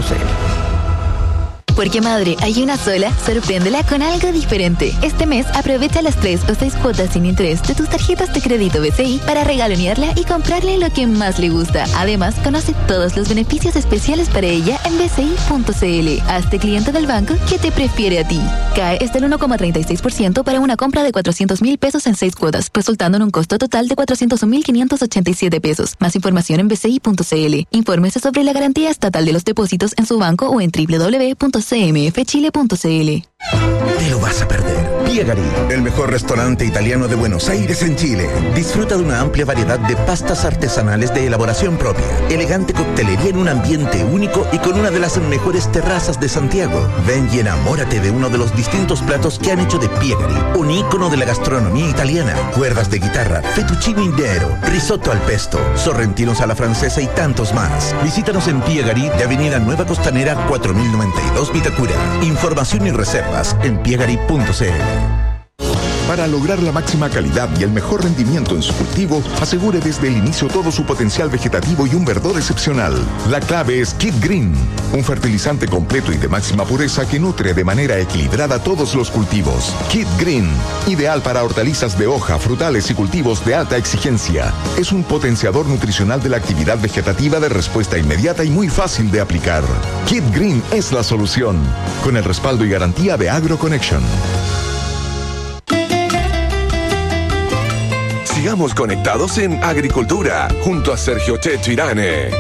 Porque madre, hay una sola, sorpréndela con algo diferente. Este mes aprovecha las 3 o 6 cuotas sin interés de tus tarjetas de crédito BCI para regalonearla y comprarle lo que más le gusta. Además, conoce todos los beneficios especiales para ella en bci.cl. Hazte cliente del banco que te prefiere a ti. CAE es del 1,36% para una compra de 400,000 pesos en 6 cuotas, resultando en un costo total de 401,587 pesos. Más información en bci.cl. Infórmese sobre la garantía estatal de los depósitos en su banco o en www.cmfchile.cl. Te lo vas a perder. Piegari, el mejor restaurante italiano de Buenos Aires en Chile. Disfruta de una amplia variedad de pastas artesanales de elaboración propia, elegante coctelería en un ambiente único y con una de las mejores terrazas de Santiago. Ven y enamórate de uno de los distintos platos que han hecho de Piegari, un ícono de la gastronomía italiana. Cuerdas de guitarra, fettuccine indero, risotto al pesto, sorrentinos a la francesa y tantos más. Visítanos en Piegari de Avenida Nueva Costanera 4092 Vitacura. Información y reservas en piegari.cl. Para lograr la máxima calidad y el mejor rendimiento en su cultivo, asegure desde el inicio todo su potencial vegetativo y un verdor excepcional. La clave es Kid Green, un fertilizante completo y de máxima pureza que nutre de manera equilibrada todos los cultivos. Kid Green, ideal para hortalizas de hoja, frutales y cultivos de alta exigencia. Es un potenciador nutricional de la actividad vegetativa de respuesta inmediata y muy fácil de aplicar. Kid Green es la solución, con el respaldo y garantía de AgroConnection. Sigamos conectados en Agricultura, junto a Sergio Checho Irane.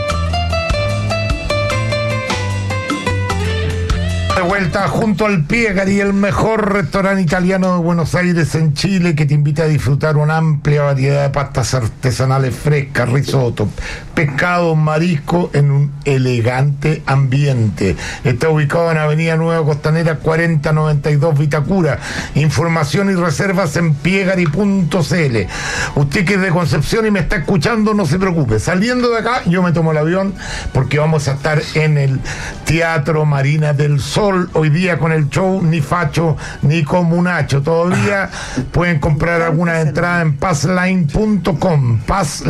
De vuelta junto al Piegari, el mejor restaurante italiano de Buenos Aires en Chile, que te invita a disfrutar una amplia variedad de pastas artesanales frescas, risotto, pescado, marisco en un elegante ambiente. Está ubicado en Avenida Nueva Costanera 4092 Vitacura. Información y reservas en piegari.cl. Usted que es de Concepción y me está escuchando, no se preocupe. Saliendo de acá, yo me tomo el avión porque vamos a estar en el Teatro Marina del Sol hoy día con el show Ni Facho ni Comunacho. Todavía pueden comprar algunas entradas en passline.com.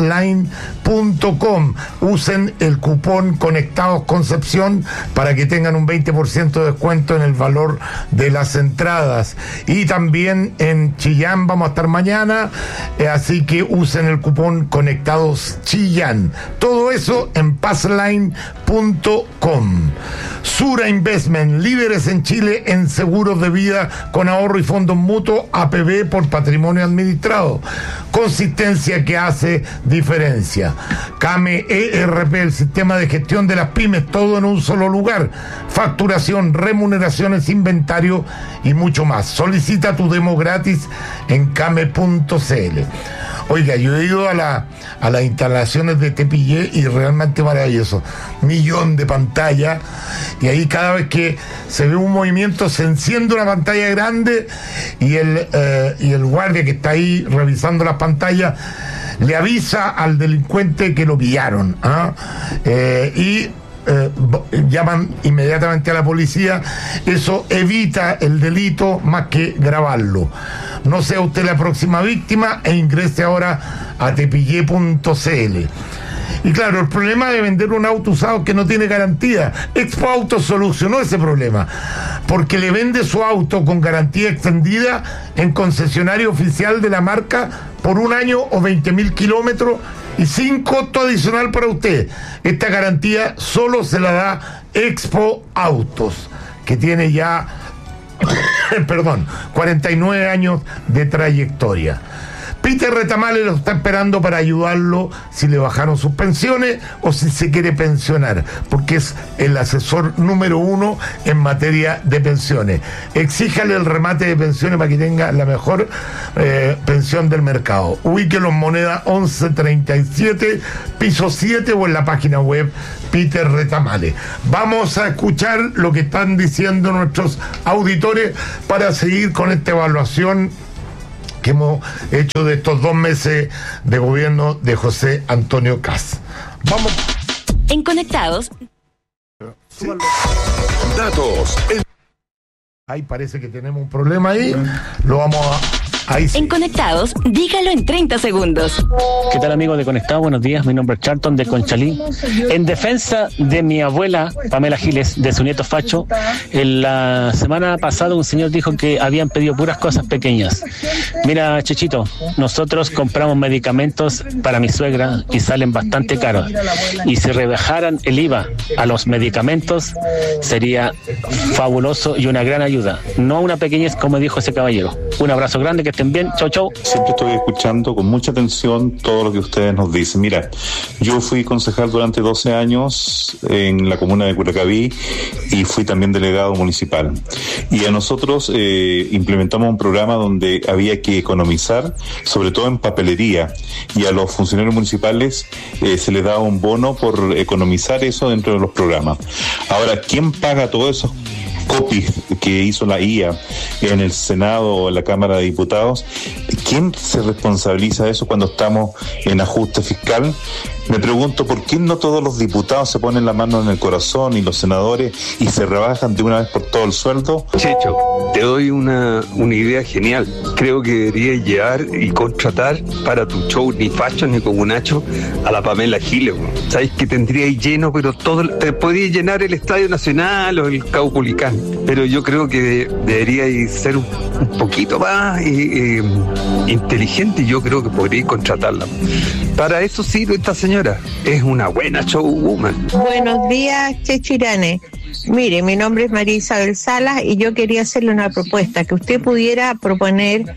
Usen el cupón Conectados Concepción para que tengan un 20% de descuento en el valor de las entradas. Y también en Chillán vamos a estar mañana, así que usen el cupón Conectados Chillán. Todo eso en passline.com. Sura Investment, líderes en Chile en seguros de vida con ahorro y fondos mutuos, APB por patrimonio administrado. Consistencia que hace diferencia. CAME ERP, el sistema de gestión de las pymes, todo en un solo lugar. Facturación, remuneraciones, inventario y mucho más. Solicita tu demo gratis en came.cl. Oiga, yo he ido a las instalaciones de Tepillé y realmente maravilloso. 1 millón de pantallas, y ahí cada vez que se ve un movimiento se enciende una pantalla grande y el guardia que está ahí revisando las pantallas le avisa al delincuente que lo pillaron, y llaman inmediatamente a la policía. Eso evita el delito más que grabarlo. No sea usted la próxima víctima e ingrese ahora a tepillé.cl. Y claro, el problema de vender un auto usado que no tiene garantía, Expo Auto solucionó ese problema, porque le vende su auto con garantía extendida en concesionario oficial de la marca por 1 año o 20.000 kilómetros y sin costo adicional para usted. Esta garantía solo se la da Expo Autos, que tiene ya 49 años de trayectoria. Peter Retamale lo está esperando para ayudarlo si le bajaron sus pensiones o si se quiere pensionar, porque es el asesor número 1 en materia de pensiones. Exíjale el remate de pensiones para que tenga la mejor pensión del mercado. Ubíquelo en Moneda 1137, piso 7, o en la página web Peter Retamale. Vamos a escuchar lo que están diciendo nuestros auditores para seguir con esta evaluación que hemos hecho de estos 2 meses de gobierno de José Antonio Kast. Vamos. En Conectados. Sí. Datos. Ahí parece que tenemos un problema ahí. Lo vamos a... Ahí sí. En Conectados, dígalo en 30 segundos. ¿Qué tal, amigos de Conectados? Buenos días, mi nombre es Charlton de Conchalí. En defensa de mi abuela, Pamela Giles, de su nieto Facho, en la semana pasada un señor dijo que habían pedido puras cosas pequeñas. Mira, Chechito, nosotros compramos medicamentos para mi suegra y salen bastante caros. Y si rebajaran el IVA a los medicamentos, sería fabuloso y una gran ayuda. No una pequeñez, como dijo ese caballero. Un abrazo grande, que estén bien. Chau, chau. Siempre estoy escuchando con mucha atención todo lo que ustedes nos dicen. Mira, yo fui concejal durante 12 años en la comuna de Curacaví y fui también delegado municipal. Y a nosotros implementamos un programa donde había que economizar, sobre todo en papelería, y a los funcionarios municipales se les daba un bono por economizar eso dentro de los programas. Ahora, ¿quién paga todo eso? Copies que hizo la IA en el Senado o en la Cámara de Diputados, ¿quién se responsabiliza de eso cuando estamos en ajuste fiscal? Me pregunto por qué no todos los diputados se ponen la mano en el corazón y los senadores y se rebajan de una vez por todo el sueldo. Checho, te doy una idea genial. Creo que deberías llevar y contratar para tu show ni Facho ni Comunacho a la Pamela Giles. Sabes que tendría ahí lleno, pero todo te podría llenar el Estadio Nacional o el Caupolicán. Pero yo creo que debería ser un poquito más inteligente, y yo creo que podría contratarla. Para eso sirve esta señora. Es una buena showwoman. Buenos días, Checho Irane. Mire, mi nombre es María Isabel Salas y yo quería hacerle una propuesta, que usted pudiera proponer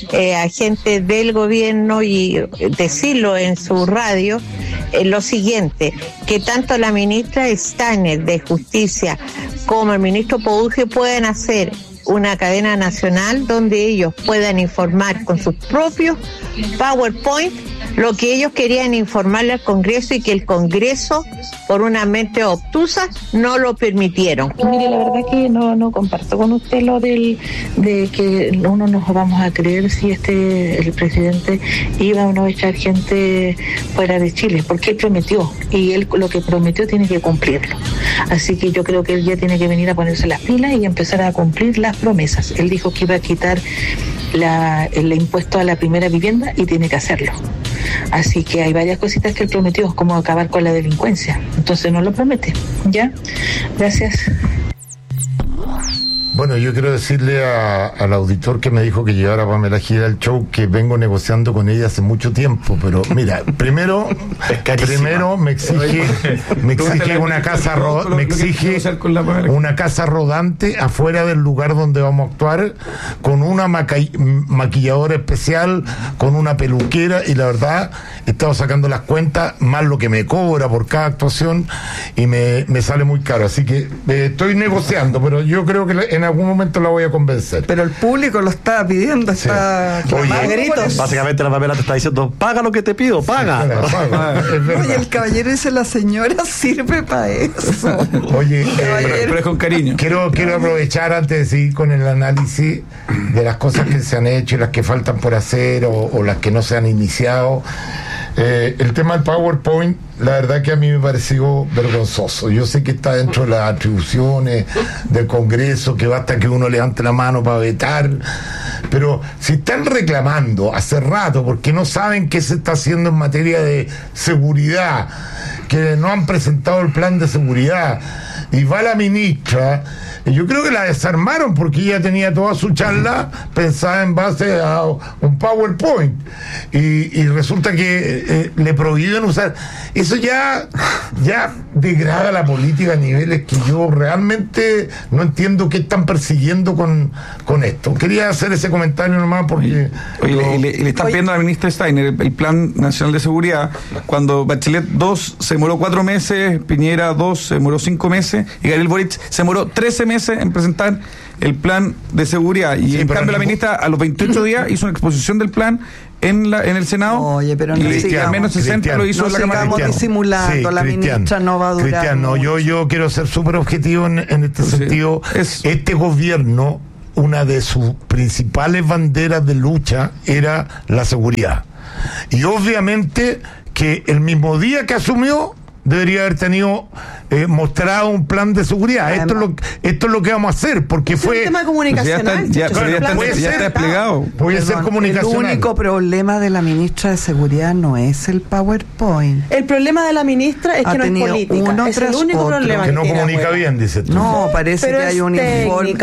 a gente del gobierno y decirlo en su radio lo siguiente, que tanto la ministra Steiner de Justicia como el ministro Pouge puedan hacer una cadena nacional donde ellos puedan informar con sus propios PowerPoint lo que ellos querían informarle al Congreso, y que el Congreso, por una mente obtusa, no lo permitieron. Mire, la verdad que no comparto con usted lo de que uno nos vamos a creer si el presidente iba o no a echar gente fuera de Chile, porque él prometió, y él lo que prometió tiene que cumplirlo. Así que yo creo que él ya tiene que venir a ponerse las pilas y empezar a cumplir las promesas. Él dijo que iba a quitar el impuesto a la primera vivienda y tiene que hacerlo. Así que hay varias cositas que él prometió, como acabar con la delincuencia. Entonces no lo promete. ¿Ya? Gracias. Bueno, yo quiero decirle al auditor que me dijo que llevara a Pamela Giles al show, que vengo negociando con ella hace mucho tiempo, pero mira, primero me exige una casa una casa rodante afuera del lugar donde vamos a actuar, con una maquilladora especial, con una peluquera, y la verdad he estado sacando las cuentas, más lo que me cobra por cada actuación, y me sale muy caro, así que estoy negociando, pero yo creo que en en algún momento la voy a convencer. Pero el público lo está pidiendo, está Oye, gritos. Básicamente la Pamela te está diciendo, paga lo que te pido, paga. Oye, el caballero dice, la señora sirve para eso. Oye, pero es con cariño. Quiero aprovechar antes de seguir con el análisis de las cosas que se han hecho y las que faltan por hacer o las que no se han iniciado. El tema del PowerPoint, la verdad que a mí me pareció vergonzoso. Yo sé que está dentro de las atribuciones del Congreso, que basta que uno levante la mano para vetar, pero si están reclamando hace rato porque no saben qué se está haciendo en materia de seguridad, que no han presentado el plan de seguridad, y va la ministra, yo creo que la desarmaron porque ella tenía toda su charla pensada en base a un PowerPoint y resulta que le prohíben usar eso. Ya degrada la política a niveles que yo realmente no entiendo qué están persiguiendo con esto. Quería hacer ese comentario nomás porque le están pidiendo a la ministra Steiner el Plan Nacional de Seguridad, cuando Bachelet 2 se demoró 4 meses, Piñera 2 se demoró 5 meses y Gabriel Boric se demoró 13 meses en presentar el plan de seguridad. Y en cambio la ministra a los 28 días hizo una exposición del plan en el Senado. Oye, pero no y al menos 60 lo hizo en la Cámara. Estamos disimulando, la ministra no va a durar. Cristian, no, yo quiero ser súper objetivo en este sentido. Este gobierno, una de sus principales banderas de lucha era la seguridad. Y obviamente que el mismo día que asumió debería haber tenido mostrado un plan de seguridad. Esto es lo que vamos a hacer, porque fue un tema comunicacional. Ya está desplegado. Puede ser comunicacional. El único problema de la ministra de Seguridad no es el PowerPoint. El problema de la ministra es que no es política. Es el único problema que no comunica bien, dice tú. No, parece que hay un informe,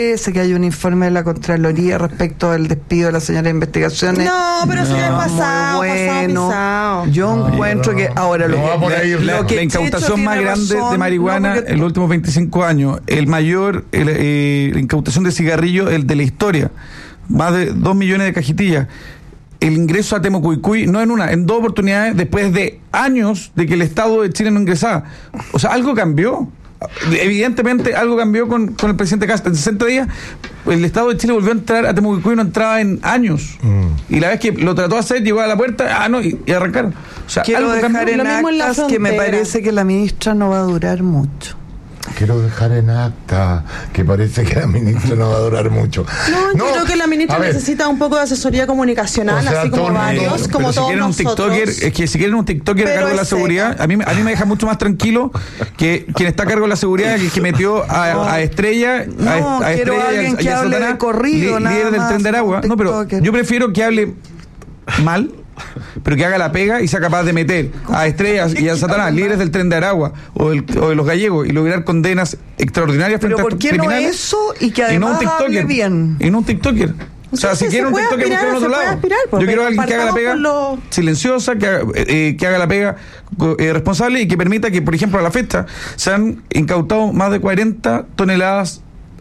de la Contraloría respecto al despido de la señora de investigaciones. No, pero se ha pasado, pasado. Yo encuentro que ahora la incautación más grande de marihuana en los últimos 25 años, la incautación de cigarrillos, el de la historia, más de 2 millones de cajetillas. El ingreso a Temucuicui, no en una, en 2 oportunidades, después de años de que el Estado de Chile no ingresaba. O sea, algo cambió. Evidentemente algo cambió con el presidente Castro. En 60 días el Estado de Chile volvió a entrar a Temucuicui, no entraba en años. Y la vez que lo trató de hacer, llegó a la puerta, y arrancaron. O sea, quiero dejar en actas que me parece que la ministra no va a durar mucho. Quiero dejar en acta que parece que la ministra no va a durar mucho. Yo creo que la ministra necesita un poco de asesoría comunicacional, así como varios, como todos si nosotros. Si quieren un TikToker a cargo de la seguridad, a mí me deja mucho más tranquilo que quien está a cargo de la seguridad, que metió a Estrella, a Estrella y a Satanás, líder del Tren de Aragua. No, pero yo prefiero que hable mal, pero que haga la pega y sea capaz de meter a Estrellas y a Satanás, líderes del Tren de Aragua o de los gallegos, y lograr condenas extraordinarias frente a criminales. ¿Pero por qué no eso y que además hable bien? Y no un TikToker. O sea, si quiere un TikToker, buscar en otro lado. Yo quiero a alguien que haga la pega silenciosa, que haga la pega responsable y que permita que, por ejemplo, a la fecha se han incautado más de 40 toneladas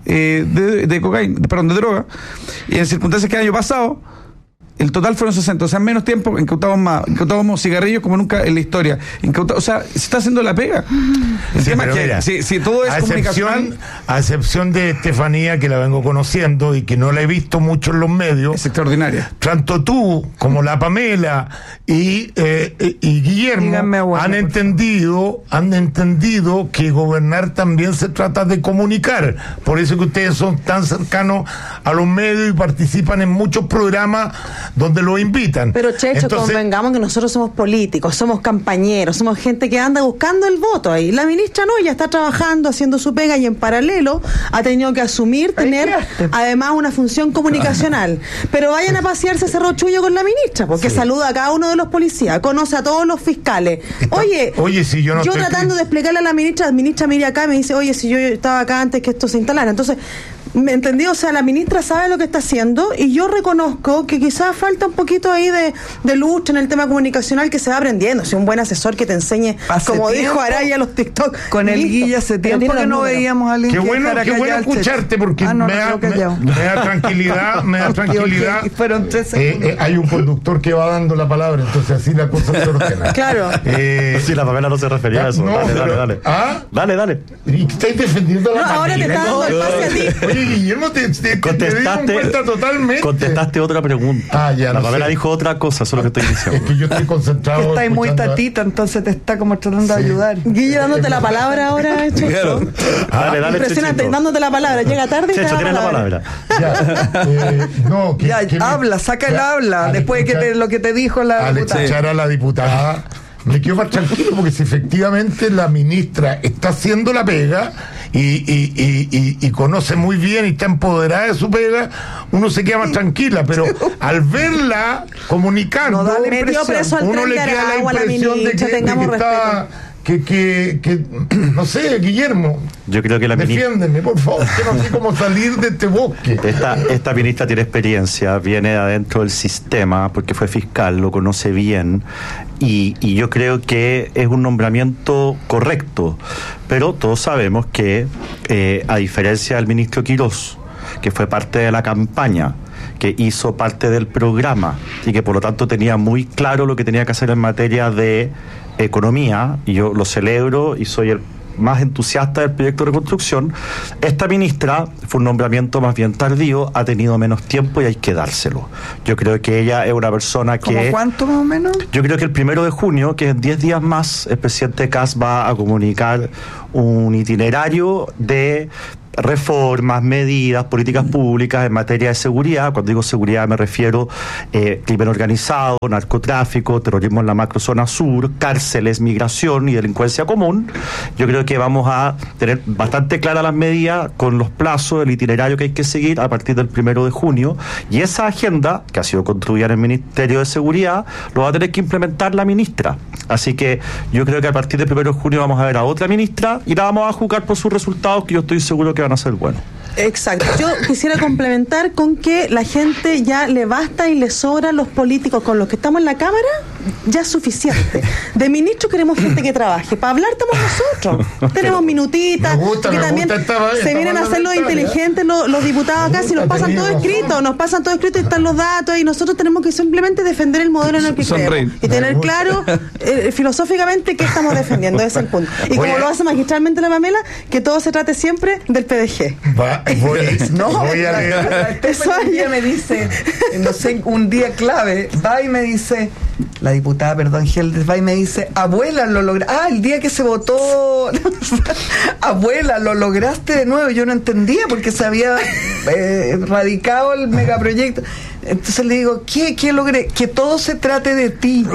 de cocaína, de droga, y en circunstancias que el año pasado el total fueron 60, o sea, en menos tiempo incautábamos cigarrillos como nunca en la historia. O sea, se está haciendo la pega. El tema es que mira, si todo es comunicacional, a excepción de Estefanía, que la vengo conociendo y que no la he visto mucho en los medios, es extraordinaria. Tanto tú como la Pamela y Guillermo han entendido que gobernar también se trata de comunicar. Por eso que ustedes son tan cercanos a los medios y participan en muchos programas donde lo invitan. Pero Checho, convengamos que nosotros somos políticos, somos campañeros, somos gente que anda buscando el voto ahí. La ministra no, ella está trabajando, haciendo su pega, y en paralelo ha tenido que tener además una función comunicacional. Pero vayan a pasearse ese rochullo con la ministra, porque saluda a cada uno de los policías, conoce a todos los fiscales. Oye, si yo tratando de explicarle a la ministra mire acá, me dice, oye, si yo estaba acá antes que esto se instalara. Entonces, ¿me entendí? O sea, la ministra sabe lo que está haciendo, y yo reconozco que quizás falta un poquito ahí de lucha en el tema comunicacional, que se va aprendiendo. Si un buen asesor que te enseñe, como dijo Araya, los TikTok. Con el Guilla hace tiempo que no veíamos a alguien. Qué bueno escucharte, porque me da tranquilidad. Fueron 3 hay un conductor que va dando la palabra, entonces así la cosa se ordena. Claro. Sí, la Pamela no se refería a eso. Dale. ¿Ah? Dale. ¿Y estáis defendiendo la Pamela? Ahora te está dando el pase a ti. Oye, Guillermo, te dieron vuelta totalmente. Contestaste otra pregunta. Ya, la Pamela dijo otra cosa, eso es lo que estoy diciendo. Es que yo estoy concentrado. Estás muy tatita, entonces te está como tratando de ayudar. Guille, dándote la palabra ahora, Checho. Dale, impresionante, Chechito. Dándote la palabra. Llega tarde y Checho, te da tienes la palabra. Habla, saca el habla, después de lo que te dijo la al diputada. escuchar a la diputada, me quedo más tranquilo, porque si efectivamente la ministra está haciendo la pega y conoce muy bien y está empoderada de su pega, uno se queda más tranquila, pero al verla comunicando, uno le queda la impresión de que está... Que no sé, Guillermo, yo creo que la defiéndeme, por favor, que no sé cómo salir de este bosque. Esta ministra tiene experiencia, viene de adentro del sistema, porque fue fiscal, lo conoce bien, y yo creo que es un nombramiento correcto, pero todos sabemos que, a diferencia del ministro Quirós, que fue parte de la campaña, que hizo parte del programa y que por lo tanto tenía muy claro lo que tenía que hacer en materia de economía, y yo lo celebro y soy el más entusiasta del proyecto de reconstrucción. Esta ministra fue un nombramiento más bien tardío, ha tenido menos tiempo y hay que dárselo. Yo creo que ella es una persona que... ¿Cómo cuánto más o menos? Yo creo que el 1 de junio, que en 10 días más, el presidente Kast va a comunicar un itinerario de reformas, medidas, políticas públicas en materia de seguridad. Cuando digo seguridad me refiero crimen organizado, narcotráfico, terrorismo en la macrozona sur, cárceles, migración y delincuencia común. Yo creo que vamos a tener bastante claras las medidas con los plazos, el itinerario que hay que seguir a partir del 1 de junio, y esa agenda, que ha sido construida en el Ministerio de Seguridad, lo va a tener que implementar la ministra. Así que yo creo que a partir del 1 de junio vamos a ver a otra ministra y la vamos a juzgar por sus resultados, que yo estoy seguro que van a ser buenos. Exacto. Yo quisiera complementar con que la gente ya le basta y le sobra los políticos con los que estamos en la Cámara, ya es suficiente. De ministro queremos gente que trabaje. Para hablar estamos nosotros. Tenemos minutitas, que también se vienen a hacer los inteligentes los diputados acá, si nos pasan todo escrito y están los datos, y nosotros tenemos que simplemente defender el modelo en el que creemos y tener claro filosóficamente qué estamos defendiendo. Ese es el punto. Y como lo hace magistralmente la Pamela, que todo se trate siempre del PDG. Voy a leer. Un día me dice, no sé, un día clave, va y me dice, la diputada, perdón, Geldes, va y me dice, abuela, lo lograste. El día que se votó, abuela, lo lograste de nuevo. Yo no entendía porque se había radicado el megaproyecto. Entonces le digo, ¿qué logré? Que todo se trate de ti.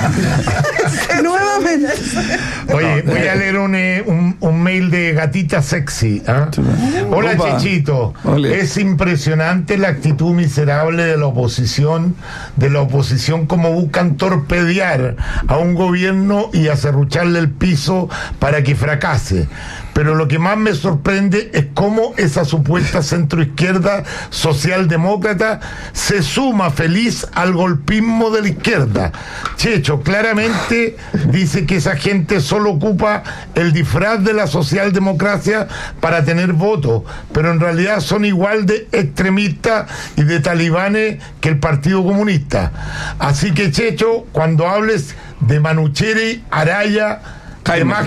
Nuevamente. Oye, voy a leer un mail de Gatita Sexy. Hola, Chechito. Es impresionante la actitud miserable de la oposición como buscan torpedear a un gobierno y acerrucharle el piso para que fracase. Pero lo que más me sorprende es cómo esa supuesta centroizquierda socialdemócrata se suma feliz al golpismo de la izquierda. Checho claramente dice que esa gente solo ocupa el disfraz de la socialdemocracia para tener votos, pero en realidad son igual de extremistas y de talibanes que el Partido Comunista. Así que, Checho, cuando hables de Manucheri, Araya, Jaime,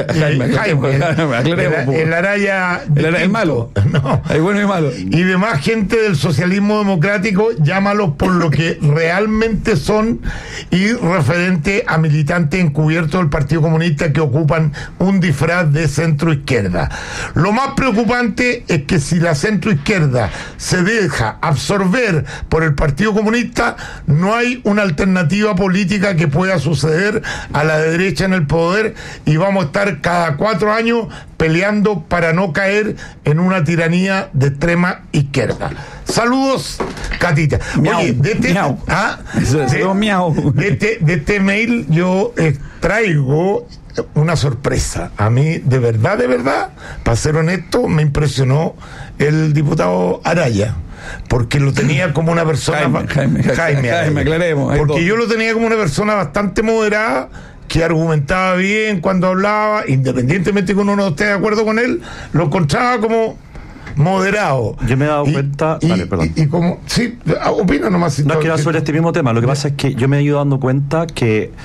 el Araya, el malo. No. El bueno y malo. Y demás gente del socialismo democrático, llámalos por lo que realmente son, y referente a militantes encubiertos del Partido Comunista que ocupan un disfraz de centro izquierda. Lo más preocupante es que si la centro izquierda se deja absorber por el Partido Comunista, no hay una alternativa política que pueda suceder a la derecha en el poder, y vamos a estar cada 4 años peleando para no caer en una tiranía de extrema izquierda. Saludos, Catita. Miau, oye, de este mail yo traigo una sorpresa. A mí, de verdad, para ser honesto, me impresionó el diputado Araya, porque lo tenía como una persona... Jaime, aclaremos. Porque yo lo tenía como una persona bastante moderada, que argumentaba bien cuando hablaba, independientemente que uno no esté de acuerdo con él, lo encontraba como moderado. Yo me he dado cuenta... Vale, perdón. Y como... Sí, opina nomás. No, es que era sobre este mismo tema. Lo que pasa es que yo me he ido dando cuenta que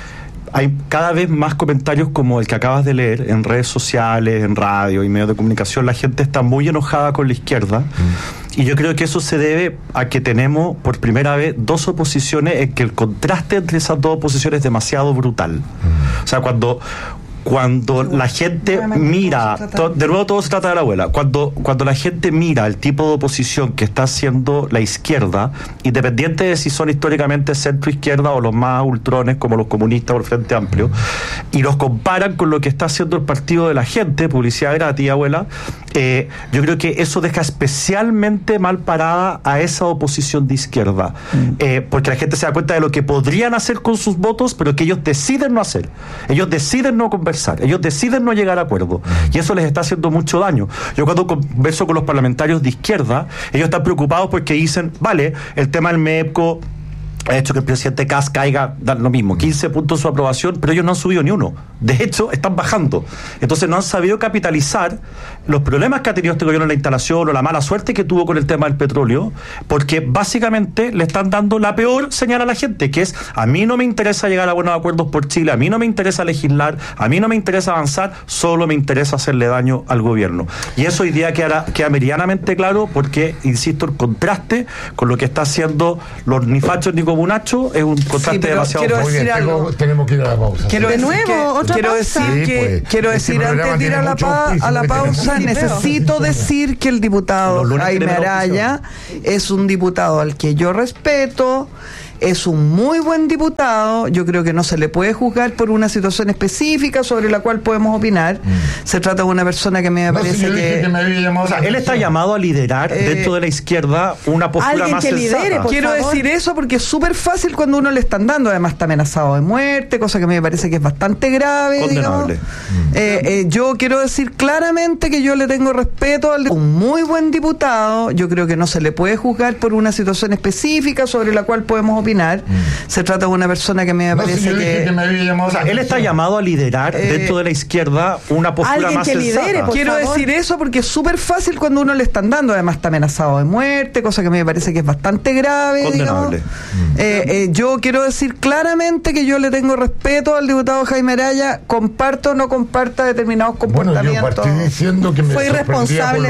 hay cada vez más comentarios como el que acabas de leer en redes sociales, en radio y medios de comunicación. La gente está muy enojada con la izquierda. Y yo creo que eso se debe a que tenemos por primera vez dos oposiciones en que el contraste entre esas dos oposiciones es demasiado brutal. O sea, cuando la gente mira, de nuevo todo se trata de la abuela, cuando la gente mira el tipo de oposición que está haciendo la izquierda, independiente de si son históricamente centro-izquierda o los más ultrones como los comunistas o el Frente Amplio, y los comparan con lo que está haciendo el Partido de la Gente, publicidad gratis, abuela, yo creo que eso deja especialmente mal parada a esa oposición de izquierda, porque la gente se da cuenta de lo que podrían hacer con sus votos, pero que ellos deciden no hacer, ellos deciden no conversar, ellos deciden no llegar a acuerdo, y eso les está haciendo mucho daño. Yo cuando converso con los parlamentarios de izquierda, ellos están preocupados porque dicen, vale, el tema del MEPCO ha hecho que el presidente Kast caiga, da lo mismo, 15 puntos su aprobación, pero ellos no han subido ni uno. De hecho, están bajando. Entonces no han sabido capitalizar los problemas que ha tenido este gobierno en la instalación o la mala suerte que tuvo con el tema del petróleo, porque básicamente le están dando la peor señal a la gente, que es, a mí no me interesa llegar a buenos acuerdos por Chile, a mí no me interesa legislar, a mí no me interesa avanzar, solo me interesa hacerle daño al gobierno. Y eso hoy día queda meridianamente claro porque, insisto, el contraste con lo que está haciendo los ni fachos ni comunacho es un contraste demasiado fuerte. Muy bien, tenemos que ir a la pausa. Quiero decir antes de ir a la pausa, necesito decir que el diputado Jaime Araya es un diputado al que yo respeto, es un muy buen diputado. Yo creo que no se le puede juzgar por una situación específica sobre la cual podemos opinar. Se trata de una persona que me parece que me había llamado, o sea, él está llamado a liderar dentro de la izquierda una postura más sensata. Quiero decir eso porque es súper fácil cuando uno le están dando, además está amenazado de muerte, cosa que me parece que es bastante grave. Condenable. Yo quiero decir claramente que yo le tengo respeto al un muy buen diputado. Yo creo que no se le puede juzgar por una situación específica sobre la cual podemos opinar. Se trata de una persona que me parece que me había llamado, o sea, él está llamado a liderar dentro de la izquierda una postura más sensata. Quiero decir eso porque es súper fácil cuando uno le están dando, además está amenazado de muerte, cosa que me parece que es bastante grave. Condenable. Yo quiero decir claramente que yo le tengo respeto al diputado Jaime Araya, comparto o no comparta determinados comportamientos. Bueno, yo partí diciendo que me fue irresponsable.